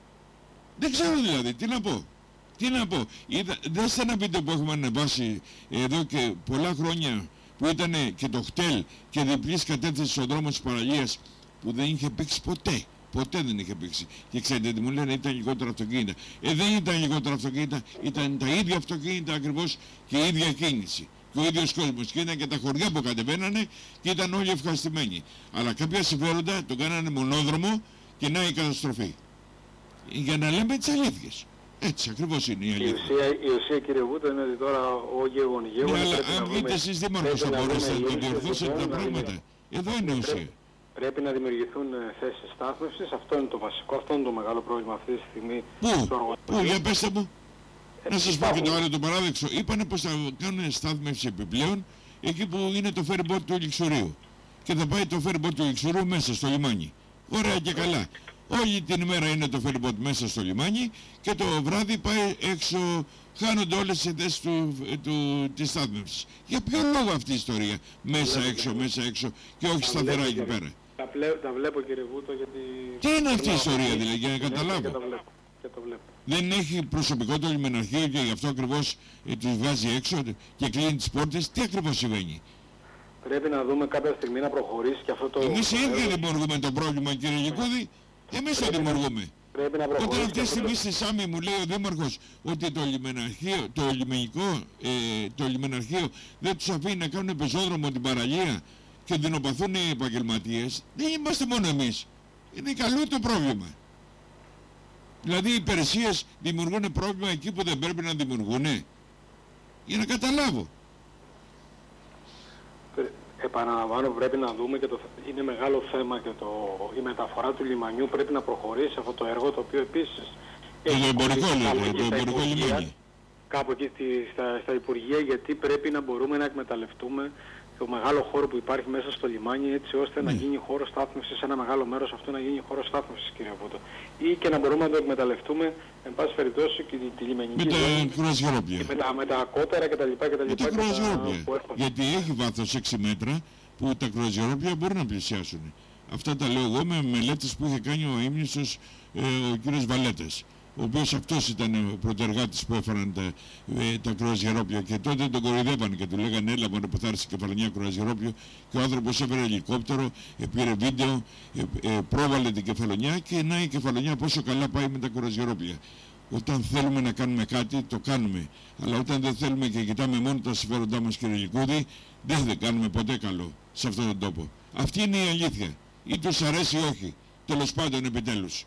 Δεν ξέρω δηλαδή, τι να πω. Τι να πω, είδα, δέστε ένα βίντεο που έχουμε ανεβάσει εδώ και πολλά χρόνια που ήταν και το χτέλ και διπλής κατεύθυνση στον δρόμο της παραλίας που δεν είχε πήξει ποτέ. Ποτέ δεν είχε πήξει. Και ξέρετε τι μου λένε, ήταν λιγότερα αυτοκίνητα. Ε, δεν ήταν λιγότερα αυτοκίνητα, ήταν τα ίδια αυτοκίνητα ακριβώς και η ίδια κίνηση. Και ο ίδιος κόσμος. Και ήταν και τα χωριά που κατεβαίνανε και ήταν όλοι ευχαριστημένοι. Αλλά κάποια συμφέροντα τον κάνανε μονόδρομο και να η καταστροφή. Για να λέμε τις αλήθειες. Έτσι ακριβώς είναι η αλήθεια. Η ουσία, η ουσία κύριε Βούτο είναι ότι τώρα ο γεγον γεγον... Ναι, αλλά αν βγείτε εσείς δήμαρχος θα μπορέσετε να το διορθώσετε τα πράγματα. Εδώ είναι η ουσία. Πρέπει να δημιουργηθούν θέσεις στάθμευσης, αυτό είναι το βασικό, αυτό είναι το μεγάλο πρόβλημα αυτή τη στιγμή. Πού, πού, για πέστε μου. Ε, να σας πω και το άλλο το παράδεξο. Είπανε πως θα κάνουν στάθμευση επιπλέον εκεί που είναι το ferry boat του Λιξουρίου. Και θα πάει το ferry boat του Λιξουρίου μέσα στο λιμάνι. Ωραία και καλά. Όλη την ημέρα είναι το ferry boat μέσα στο λιμάνι και το βράδυ πάει έξω, χάνονται όλες οι θέσεις του, του, της στάθμευσης. Για ποιο λόγο αυτή η ιστορία, μέσα έξω, μέσα έξω και όχι σταθερά εκεί πέρα? Τα, τα βλέπω κύριε Βούτο γιατί... Τι είναι αυτή η ιστορία δηλαδή, για να καταλάβω? Και το βλέπω, και το βλέπω. Δεν έχει προσωπικό το λιμεναρχείο και γι' αυτό ακριβώς ε, τους βγάζει έξω και κλείνει τις πόρτες. Τι ακριβώς συμβαίνει? Πρέπει να δούμε κάποια στιγμή να προχωρήσει και αυτό το... Εμείς οι ίδιοι δημιουργούμε το πρόβλημα, κύριε Λικούδη. Εμείς το δημιουργούμε. Όταν αυτή τη στιγμή στη Σάμι μου λέει ο Δήμαρχος ότι το λιμεναρχείο, το λιμενικό, ε, το λιμεναρχείο δεν τους αφήνει να κάνουν πεζόδρομο την παραλία και δεινοπαθούν οι επαγγελματίες, δεν είμαστε μόνο εμείς. Είναι καλό το πρόβλημα. Δηλαδή οι υπηρεσίες δημιουργούν πρόβλημα εκεί που δεν πρέπει να δημιουργούν. Για να καταλάβω. Επαναλαμβάνω, πρέπει να δούμε και το είναι μεγάλο θέμα και το, η μεταφορά του λιμανιού πρέπει να προχωρήσει αυτό το έργο το οποίο επίσης... Το εμπορικό λέτε, το εμπορικό λιμάνι. Κάπου εκεί στη, στα, στα Υπουργεία, γιατί πρέπει να μπορούμε να εκμεταλλευτούμε το μεγάλο χώρο που υπάρχει μέσα στο λιμάνι έτσι ώστε mm. να γίνει χώρο στάθμευσης, ένα μεγάλο μέρος αυτό να γίνει χώρο στάθμευσης, κύριε Βούτο. Ή και να μπορούμε να το εκμεταλλευτούμε, εν πάση περιπτώσει, και τη, τη λιμενική... Με τα κρουαζιερόπλια. Με τα, με τα κότερα κτλ. Με τα κρουαζιερόπλια. Γιατί έχει βάθος έξι μέτρα που τα κρουαζιερόπλια μπορούν να πλησιάσουν. Αυτά τα λέω εγώ με μελέτες που είχε κάνει ο ύμνηστος ε, ο κύριος Βαλέτας, ο οποίος αυτός ήταν ο πρωτεργάτης που έφεραν τα, ε, τα κρουαζιερόπλια και τότε τον κοροϊδεύανε και του λέγανε έλα μωρέ που θα έρθει κεφαλονιά κρουαζιερόπλιο και ο άνθρωπος έφερε ελικόπτερο, ε, πήρε βίντεο, ε, ε, πρόβαλε την κεφαλονιά και να η κεφαλονιά πόσο καλά πάει με τα κρουαζιερόπλια. Όταν θέλουμε να κάνουμε κάτι το κάνουμε, αλλά όταν δεν θέλουμε και κοιτάμε μόνο τα συμφέροντά μας, κύριε Λικούδη, δεν θα κάνουμε ποτέ καλό σε αυτόν τον τόπο. Αυτή είναι η αλήθεια. Ή τους αρέσει ή όχι. Τέλος πάντων επιτέλους.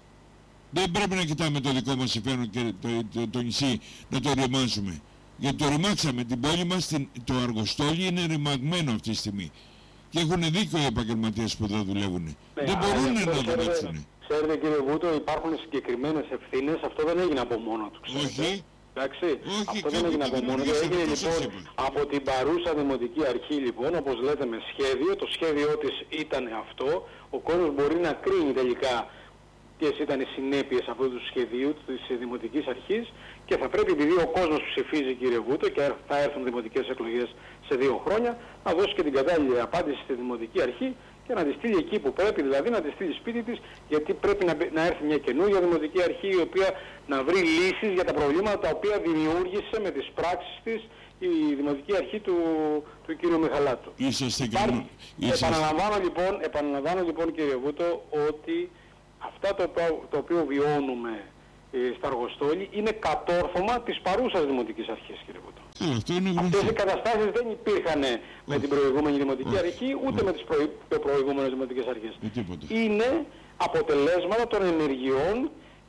Δεν πρέπει να κοιτάμε το δικό μας συμφέρον και το, το, το νησί να το ρημάξουμε. Γιατί το ρημάξαμε την πόλη μας, την, το Αργοστόλι είναι ρημαγμένο αυτή τη στιγμή. Και έχουν δίκιο οι επαγγελματίες που εδώ δουλεύουν. Ναι, δεν μπορούν να το ρημάξουν. Ξέρετε κύριε Βούτο, υπάρχουν συγκεκριμένες ευθύνες, αυτό δεν έγινε από μόνο του. Ξέρετε. Όχι. Εντάξει, όχι, αυτό δεν έγινε από μόνο του. Έγινε λοιπόν από την παρούσα Δημοτική Αρχή λοιπόν, όπως λέτε με σχέδιο, το σχέδιό της ήταν αυτό, ο κόσμος μπορεί να κρίνει τελικά ποιες ήταν οι συνέπειες αυτού του σχεδίου της Δημοτικής Αρχής και θα πρέπει, επειδή ο κόσμος ψηφίζει κύριε Βούτο και θα έρθουν δημοτικές εκλογές σε δύο χρόνια, να δώσει και την κατάλληλη απάντηση στη Δημοτική Αρχή και να τη στείλει εκεί που πρέπει, δηλαδή να τη στείλει σπίτι της, γιατί πρέπει να, να έρθει μια καινούργια Δημοτική Αρχή η οποία να βρει λύσεις για τα προβλήματα τα οποία δημιούργησε με τις πράξεις της η Δημοτική Αρχή του, του κ. Μιχαλάτου. Είσαστε και... Επαναλαμβάνω λοιπόν, επαναλαμβάνω λοιπόν κύριε Βούτο ότι αυτά το, το οποίο βιώνουμε ε, στα Αργοστόλη είναι κατόρθωμα της παρούσας Δημοτικής Αρχής, κύριε Βούτο. Αυτές οι καταστάσεις δεν υπήρχαν με την προηγούμενη Δημοτική Αρχή, ούτε με τις προη... προηγούμενες Δημοτικές Αρχές. Ε, είναι αποτελέσματα των ενεργειών τις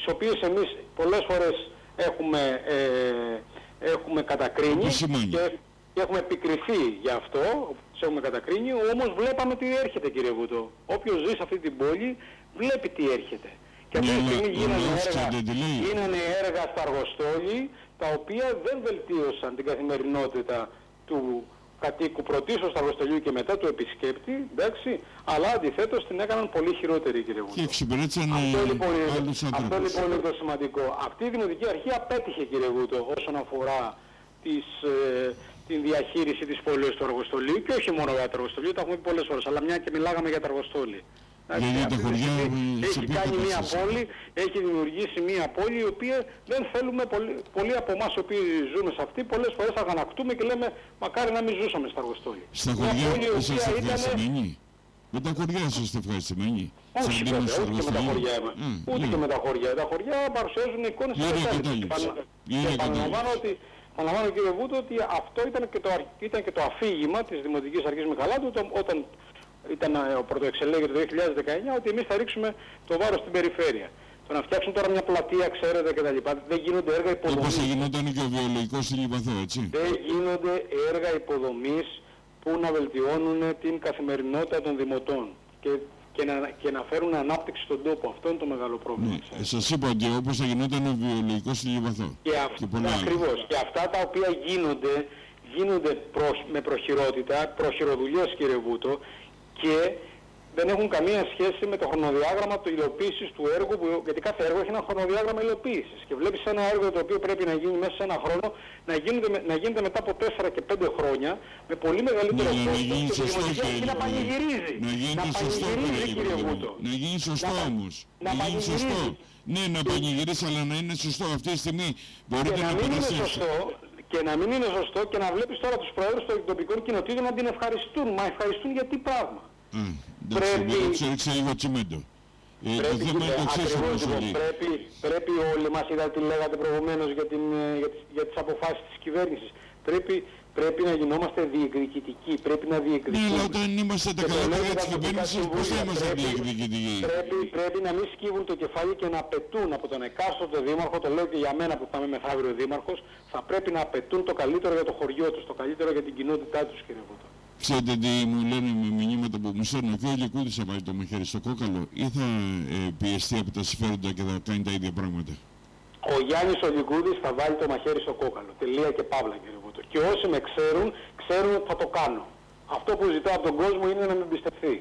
οποίες εμείς πολλές φορές έχουμε, ε, έχουμε κατακρίνει και, και έχουμε επικριθεί γι' αυτό, τις έχουμε κατακρίνει, όμως βλέπαμε τι έρχεται, κύριε Βούτο. Όποιος ζει σε αυτή την πόλη βλέπει τι έρχεται. Και αυτή τη στιγμή γίνανε έργα, γίνανε έργα στα Αργοστόλη, τα οποία δεν βελτίωσαν την καθημερινότητα του κατοίκου πρωτίστως του Αργοστολιού και μετά του επισκέπτη, εντάξει, αλλά αντιθέτως την έκαναν πολύ χειρότερη, κύριε Βούτο. Και εξυπηρέτησαν αυτό, λοιπόν, άλλους αυτό ανθρώπους. λοιπόν είναι το σημαντικό. Αυτή η Δημοτική Αρχή απέτυχε, κύριε Βούτο, όσον αφορά τις, ε, την διαχείριση της πόλης του Αργοστολίου, και όχι μόνο για το Αργοστολίο, τα έχουμε πει πολλές φορές, αλλά μια και μιλάγαμε για το Αργοστόλι. Για τα χωριά, έχει κάνει μια πόλη, έχει δημιουργήσει μια πόλη η οποία δεν θέλουμε, πολλοί, πολλοί από εμάς οι οποίοι ζούμε σε αυτή, πολλές φορές αγανακτούμε και λέμε μακάρι να μην ζούσαμε στα Αργοστόλη. Στα χωριά είσαστε ευχαριστημένοι? Με τα χωριά είσαστε ευχαριστημένοι? Όχι βέβαια, ούτε και με τα χωριά είμαι. Ούτε και με τα χωριά. Τα χωριά παρουσιάζουν εικόνες κατάλληλες. Και επαναλαμβάνω ότι Παναλαμβάνω, κύριε Βούτο, ότι αυτό ήταν και το, ήταν και το αφήγημα της Δημοτικής Αρχής Μιχαλάτου όταν ήταν ο πρωτοεξελέγει το δύο χιλιάδες δεκαεννιά, ότι εμείς θα ρίξουμε το βάρος στην περιφέρεια. Το να φτιάξουν τώρα μια πλατεία, ξέρετε, κτλ. Δεν γίνονται έργα υποδομής. Όπως θα γινόταν και ο βιολογικός στη Λιβαθό, έτσι. Δεν γίνονται έργα υποδομής που να βελτιώνουν την καθημερινότητα των δημοτών και, και, να, και να φέρουν ανάπτυξη στον τόπο. Αυτό είναι το μεγάλο πρόβλημα. Ναι, σας είπα ότι όπως θα γινόταν ο βιολογικός στη Λιβαθό. Και, αυ... και ακριβώς. Και αυτά τα οποία γίνονται, γίνονται προς, με προχειρότητα, προχειροδουλειές, κύριε Βούτο, και δεν έχουν καμία σχέση με το χρονοδιάγραμμα του υλοποίησης του έργου, που, γιατί κάθε έργο έχει ένα χρονοδιάγραμμα υλοποίησης. Και βλέπεις ένα έργο το οποίο πρέπει να γίνει μέσα σε ένα χρόνο, να γίνεται, να γίνεται μετά από τέσσερα και πέντε χρόνια, με πολύ μεγαλύτερο ναι, κόστος, και τη Δημοτική Αρχή να πανηγυρίζει. Να γίνει να σωστό, πανηγυρίζει, κύριε Βούτο. Να γίνει σωστό να, όμως. Να, να γίνει σωστό. Ναι, να πανηγυρίσει, αλλά να είναι σωστό. Αυτή τη στιγμή μπορείτε να περάσετε. Και να μην είναι σωστό και να βλέπεις τώρα τους πρόεδρους των τοπικών κοινοτήτων να την ευχαριστούν. Μα ευχαριστούν για τι πράγμα? Α, εντάξει, πρέπει... Ξέρω, ξέρω λίγο τσιμέντο. Ε, πρέπει, το θέμα είναι το εξής, πρέπει, πρέπει όλοι μας, είδατε τι λέγατε προηγουμένως για, την, για, τις, για τις αποφάσεις της κυβέρνησης. Πρέπει, πρέπει να γινόμαστε διεκδικητικοί, πρέπει να διεκδικούμε. Ναι, αλλά όταν είμαστε τα καλά παιδιά της κυβέρνησης, πώς θα είμαστε διεκδικητικοί? Πρέπει, πρέπει να μην σκύβουν το κεφάλι και να απαιτούν από τον εκάστοτε δήμαρχο, το λέω και για μένα που θα είμαι μεθαύριο δήμαρχος, θα πρέπει να απαιτούν το καλύτερο για το χωριό τους, το καλύτερο για την κοινότητά τους, κύριε Βούτο. Ξέρετε τι μου λένε με μηνύματα που μου στέλνουν? Και ο Λυκούδης θα βάλει το μαχαίρι στο κόκαλο ή θα ε, πιεστεί από τα συμφέροντα και θα κάνει τα ίδια πράγματα? Ο Γιάννης ο Λυκούδης θα βάλει το μαχαίρι στο κόκαλο. Τελεία και παύλα, κύριε Βούτο. Και όσοι με ξέρουν, ξέρουν ότι θα το κάνω. Αυτό που ζητάω από τον κόσμο είναι να με εμπιστευτεί.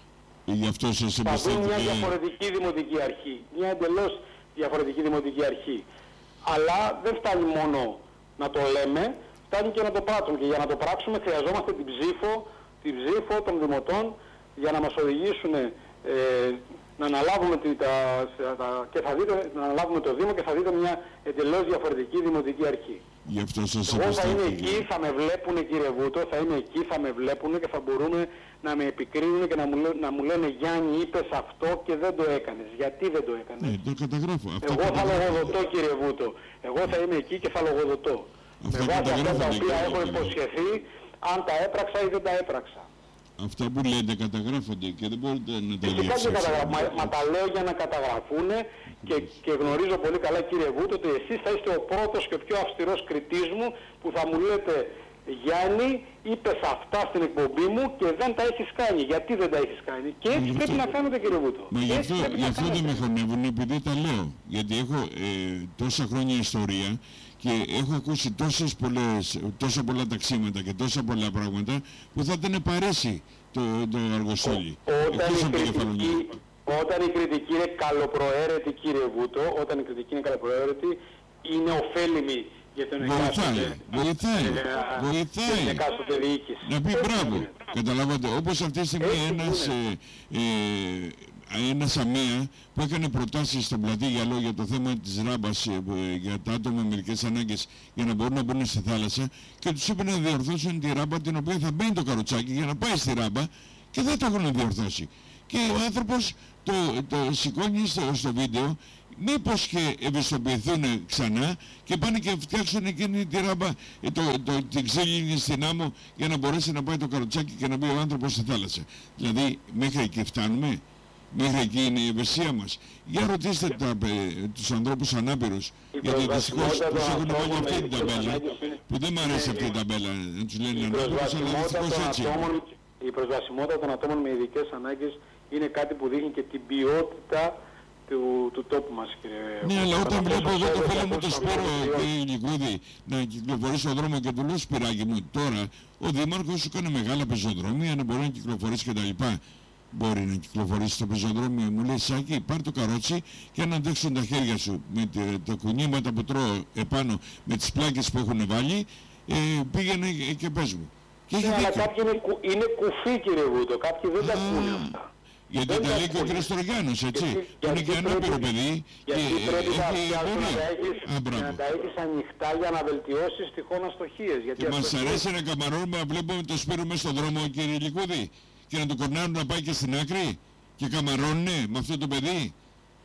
Γι' αυτό σας εμπιστεύω. Θα δουν μια διαφορετική δημοτική αρχή. Μια εντελώς διαφορετική δημοτική αρχή. Αλλά δεν φτάνει μόνο να το λέμε, φτάνει και να το πράξουμε. Και για να το πράξουμε χρειαζόμαστε την ψήφο, την ψήφο των δημοτών για να μας οδηγήσουν ε, να αναλάβουμε, τη, τα, τα, και θα δείτε, να αναλάβουμε το Δήμο και θα δείτε μια εντελώς διαφορετική δημοτική αρχή. Γι' αυτό σας Εγώ θα είμαι εκεί, θα με βλέπουν, κύριε Βούτο, θα είμαι εκεί, θα με βλέπουν και θα μπορούν να με επικρίνουν και να μου, λέ, να μου λένε Γιάννη, είπες αυτό και δεν το έκανες. Γιατί δεν το έκανες? Ναι, το καταγράφω. Αυτό Εγώ καταγράφω. θα λογοδοτώ, κύριε Βούτο. Εγώ θα είμαι εκεί και θα λογοδοτώ. Αυτό με βάση αυτά τα οποία έχω καταγράφονται. υποσχεθεί, αν τα έπραξα ή δεν τα έπραξα. Αυτά που λέτε καταγράφονται και δεν μπορείτε να τα Φυσικά και καταγράφω, μα, μα τα λέω για να καταγραφούν και, και γνωρίζω πολύ καλά, κύριε Βούτο, ότι εσείς θα είστε ο πρώτος και ο πιο αυστηρός κριτής μου που θα μου λέτε Γιάννη, είπες αυτά στην εκπομπή μου και δεν τα έχεις κάνει. Γιατί δεν τα έχεις κάνει? Και έτσι αυτό, πρέπει να κάνετε, κύριε Βούτο. Μα γι' αυτό, γι αυτό δεν με χωνεύουν, επειδή τα λέω. Γιατί έχω ε, τόσα χρόνια ιστορία και έχω ακούσει τόσες πολλές, τόσα πολλά ταξίματα και τόσα πολλά πράγματα που θα ήταν παρέσει το, το Αργοσόλι. Όταν η, κριτική, όταν η κριτική είναι καλοπροαίρετη, κύριε Βούτο, όταν η κριτική είναι καλοπροαίρετη, είναι ωφέλιμη για τον εκάστοτε. Βοηθάει, βοηθάει, βοηθάει. Να πει μπράβο, καταλάβατε, όπως αυτή τη στιγμή ένας, ε, ε, ένας ΑΜΕΑ που έκανε προτάσεις στον πλατή Γυαλό για το θέμα της ράμπας ε, για τα άτομα με μερικές ανάγκες για να μπορούν να μπουν στη θάλασσα και τους είπε να διορθώσουν τη ράμπα την οποία θα μπαίνει το καροτσάκι για να πάει στη ράμπα και δεν το έχουν διορθώσει. Και ο άνθρωπος το, το σηκώνει στο, στο βίντεο, μήπως και ευαισθητοποιηθούν ξανά και πάνε και φτιάξουν εκείνη τη ράμπα, το, το, την ξύλινη στην άμμο για να μπορέσει να πάει το καροτσάκι και να μπει ο άνθρωπος στη θάλασσα. Δηλαδή μέχρι εκεί φτάνουμε. Μέχρι εκεί είναι η ευαισθησία μας. Για ρωτήστε τα, τους ανθρώπους ανάπηρους, γιατί δυστυχώς τους έχουν βάλει αυτή την ταμπέλα, που δεν μου αρέσει αυτή την ταμπέλα, να τους λένε ανάπηρους, αλλά δυστυχώς έτσι. Η προσβασιμότητα των ατόμων με ειδικές ανάγκες είναι κάτι που δείχνει και την ποιότητα του, του τόπου μας, κύριε. Ναι, αλλά όταν βλέπω εδώ το φίλο μου το Σπύρο, κύριε Λικούδη, να κυκλοφορεί στον δρόμο και του λέω, Σπυράκι μου, τώρα ο Δήμαρχος σου κάνει μεγάλα πεζοδρόμια, να μπορεί να κυκλοφορήσει κτλ. Μπορεί να κυκλοφορήσει στο πεζοδρόμιο, μου λέει, Σάκη, πάρ' το καρότσι και αν αντέξουν τα χέρια σου με τα κουνήματα που τρώω επάνω, με τις πλάκες που έχουν βάλει, ε, πήγαινε και πες μου. Και ναι, αλλά κάποιοι είναι, κου, είναι κουφοί, κύριε Βούτο, κάποιοι δεν τα ακούνε αυτά. Γιατί δεν τα λέει και ο κ. Στρογιάννος, έτσι. Γιατί, είναι και ανάπηρο παιδί. Γιατί και πρέπει και, τα φτιάξουν να τα έχεις, Α, να τα έχεις ανοιχτά για να βελτιώσεις τυχόν αστοχίες. Και μας αρέσει να καμαρώνουμε, να βλέπουμε το Σπύρο μες στον δρόμο, κύριε Λικούδη, και να το κορνάρουν να πάει και στην άκρη και καμαρώνουνε με αυτό το παιδί.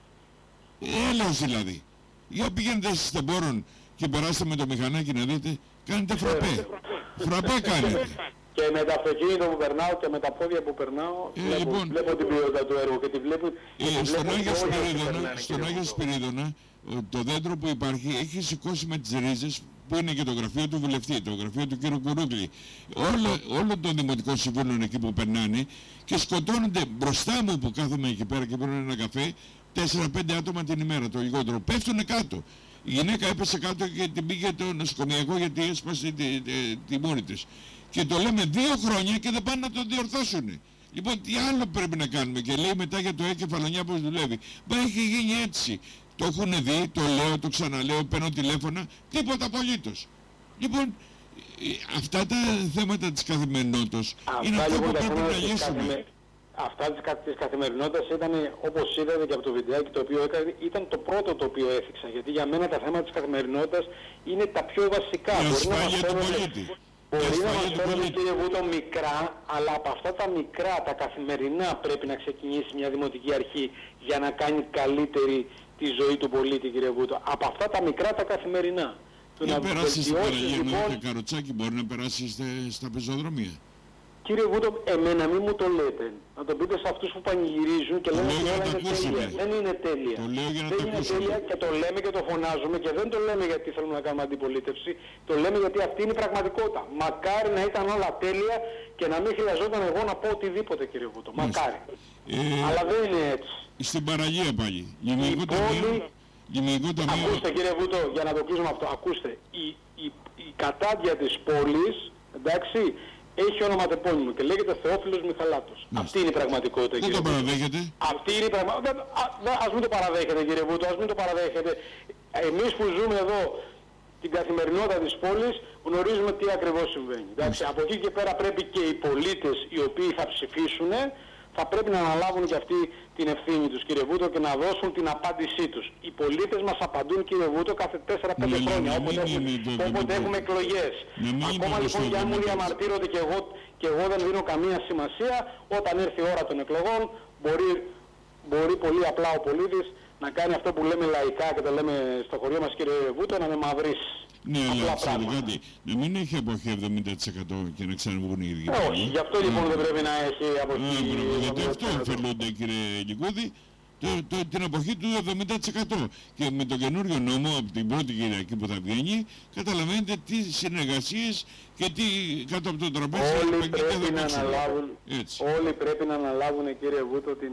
Έλεος δηλαδή. Για πηγαίνετε στις τεμπόρων και περάστε με το μηχανάκι να δείτε, κάνετε φραπέ. Φραπέ κάνετε. Και με το αυτοκίνητο που περνάω και με τα πόδια που περνάω, ε, βλέπω, λοιπόν, βλέπω την ποιότητα του έργου και τη βλέπω... Ε, στον Άγιο Σπυρίδωνα, στον Άγιο Σπυρίδωνα, το δέντρο που υπάρχει έχει σηκώσει με τις ρίζες, που είναι και το γραφείο του βουλευτή, το γραφείο του κ. Κουρούκλη, όλο, όλο των δημοτικών συμβούλων εκεί που περνάνε και σκοτώνονται μπροστά μου που κάθομαι εκεί πέρα και παίρνω ένα καφέ, τέσσερα πέντε άτομα την ημέρα το λιγότερο, πέφτουνε κάτω. Η γυναίκα έπεσε κάτω και την πήγε το νοσοκομιακό γιατί έσπασε τη, τη, τη μούρη της. Και το λέμε δύο χρόνια και δεν πάνε να το διορθώσουν. Λοιπόν, τι άλλο πρέπει να κάνουμε? Και λέει μετά για το εγκεφαλονιά πώς δουλεύει. Μα έχει γίνει έτσι. Το έχουν δει, το λέω, το ξαναλέω, παίρνω τηλέφωνα, τίποτα απολύτως. Λοιπόν, αυτά τα θέματα της καθημερινότητας είναι αυτά λοιπόν, που πρέπει να λύσουμε. Αυτά της, της καθημερινότητας ήταν, όπως είδατε και από το βιντεάκι το οποίο έκανε, ήταν το πρώτο το οποίο έθιξα. Γιατί για μένα τα θέματα της καθημερινότητας είναι τα πιο βασικά. Η ασφάλεια του πολίτη. Μπορεί να μας φέρουν, κύριε Βούτο, μικρά, αλλά από αυτά τα μικρά, τα καθημερινά πρέπει να ξεκινήσει μια δημοτική αρχή για να κάνει καλύτερη τη ζωή του πολίτη, κύριε Βούτο. Από αυτά τα μικρά, τα καθημερινά. Για περάσει στην παραλία λοιπόν... με καροτσάκι, μπορεί να περάσει στα πεζοδρομία. Κύριε Βούτο, εμένα μην μου το λέτε. Να το πείτε σε αυτούς που πανηγυρίζουν και λένε ότι όλα είναι τέλεια. Δεν είναι τέλεια. Το λέω για να δεν το είναι ακούσουμε. τέλεια και το λέμε και το φωνάζουμε και δεν το λέμε γιατί θέλουμε να κάνουμε αντιπολίτευση. Το λέμε γιατί αυτή είναι η πραγματικότητα. Μακάρι να ήταν όλα τέλεια και να μην χρειαζόταν εγώ να πω οτιδήποτε, κύριε Βούτο. Μακάρι. Ε, Αλλά δεν είναι έτσι. Στην παραλία πάλι. Γυμνικό ταμείο. Γυμνικό ταμείο. Ακούστε, κύριε Βούτο, για να το κλείσουμε αυτό. Ακούστε. Η, η, η κατάντια της πόλης, εντάξει, έχει ονοματεπώνυμο και λέγεται Θεόφιλος Μιχαλάτος. Μάλιστα. Αυτή είναι η πραγματικότητα, δεν κύριε το παραδέχετε. Αυτή είναι η πραγματικότητα. Ας μην το παραδέχετε, κύριε Βούτο, ας μην το παραδέχετε. Εμείς που ζούμε εδώ την καθημερινότητα της πόλης γνωρίζουμε τι ακριβώς συμβαίνει. Εντάξει, από εκεί και πέρα πρέπει και οι πολίτες οι οποίοι θα ψηφίσουν θα πρέπει να αναλάβουν και αυτοί την ευθύνη τους, κύριε Βούτο, και να δώσουν την απάντησή τους. Οι πολίτες μας απαντούν, κύριε Βούτο, κάθε τέσσερα πέντε χρόνια, όποτε έχουμε, όποτε έχουμε εκλογές. Ακόμα λοιπόν και αν μου διαμαρτύρονται και εγώ, και εγώ δεν δίνω καμία σημασία, όταν έρθει η ώρα των εκλογών μπορεί, μπορεί πολύ απλά ο πολίτης να κάνει αυτό που λέμε λαϊκά και το λέμε στο χωριό μας, κύριε Βούτο, να με μαυρίσει. Ναι, αλλά ξέρετε κάτι, να μην έχει αποχή εβδομήντα τοις εκατό και να ξαναβγούν οι ίδιοι. Όχι, γι' αυτό λοιπόν δεν πρέπει να έχει αποχή. Γιατί αυτό ωφελούνται, κύριε Λικούδη, το, το, την αποχή του εβδομήντα τοις εκατό. Και με τον καινούριο νόμο από την πρώτη Κυριακή που θα βγαίνει, καταλαβαίνετε τι συνεργασίες και τι κάτω από το τραπέζι όλοι πρέπει να αναλάβουν. Όλοι πρέπει να αναλάβουν, κύριε Βούτο, την,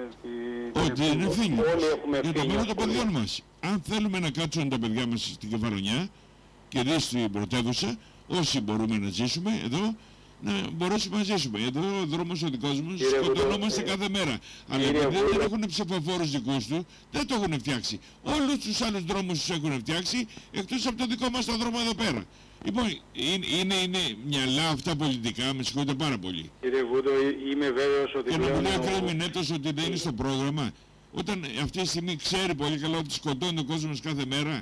την, την, την ευθύνη. Όλοι έχουμε ευθύνη. Για το μέλλον των παιδιών μας. Αν θέλουμε να κάτσουν τα παιδιά μας στην Κεφαλονιά και δει στην πρωτεύουσα, όσοι μπορούμε να ζήσουμε εδώ, να μπορέσουμε να ζήσουμε. Εδώ ο δρόμος ο δικός μας σκοτωνόμαστε κάθε μέρα. Αλλά επειδή δεν έχουν ψηφοφόρους δικούς του, δεν το έχουν φτιάξει. Όλους τους άλλους δρόμους τους έχουν φτιάξει, εκτός από το δικό μας τον δρόμο εδώ πέρα. Λοιπόν, είναι, είναι, είναι μυαλά αυτά πολιτικά, με συγχωρείτε πάρα πολύ. Κύριε Βούτο, είμαι βέβαιος ότι... Και να μου λέει ο κ. Μινέτος ότι δεν είναι στο πρόγραμμα, όταν αυτή τη στιγμή ξέρει πολύ καλά ότι σκοτώνει ο κόσμος κάθε μέρα.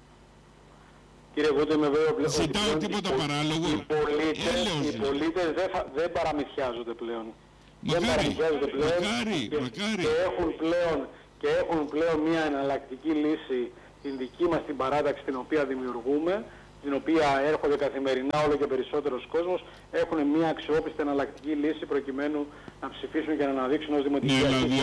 Κύριε Βούτο, είμαι βέβαιο πλέον. Ζητάω τίποτα οι, παράλογο. Οι πολίτες, οι πολίτες δεν, δεν παραμυθιάζονται πλέον. Μακάρι, δεν παραμυθιάζονται πλέον μακάρι, και, μακάρι. Και έχουν πλέον, και έχουν πλέον μια εναλλακτική λύση, την δική μας την παράταξη την οποία δημιουργούμε, την οποία έρχονται καθημερινά όλο και περισσότερος κόσμος, έχουν μια αξιόπιστη εναλλακτική λύση προκειμένου να ψηφίσουν και να αναδείξουν ως δημοτική αρχή.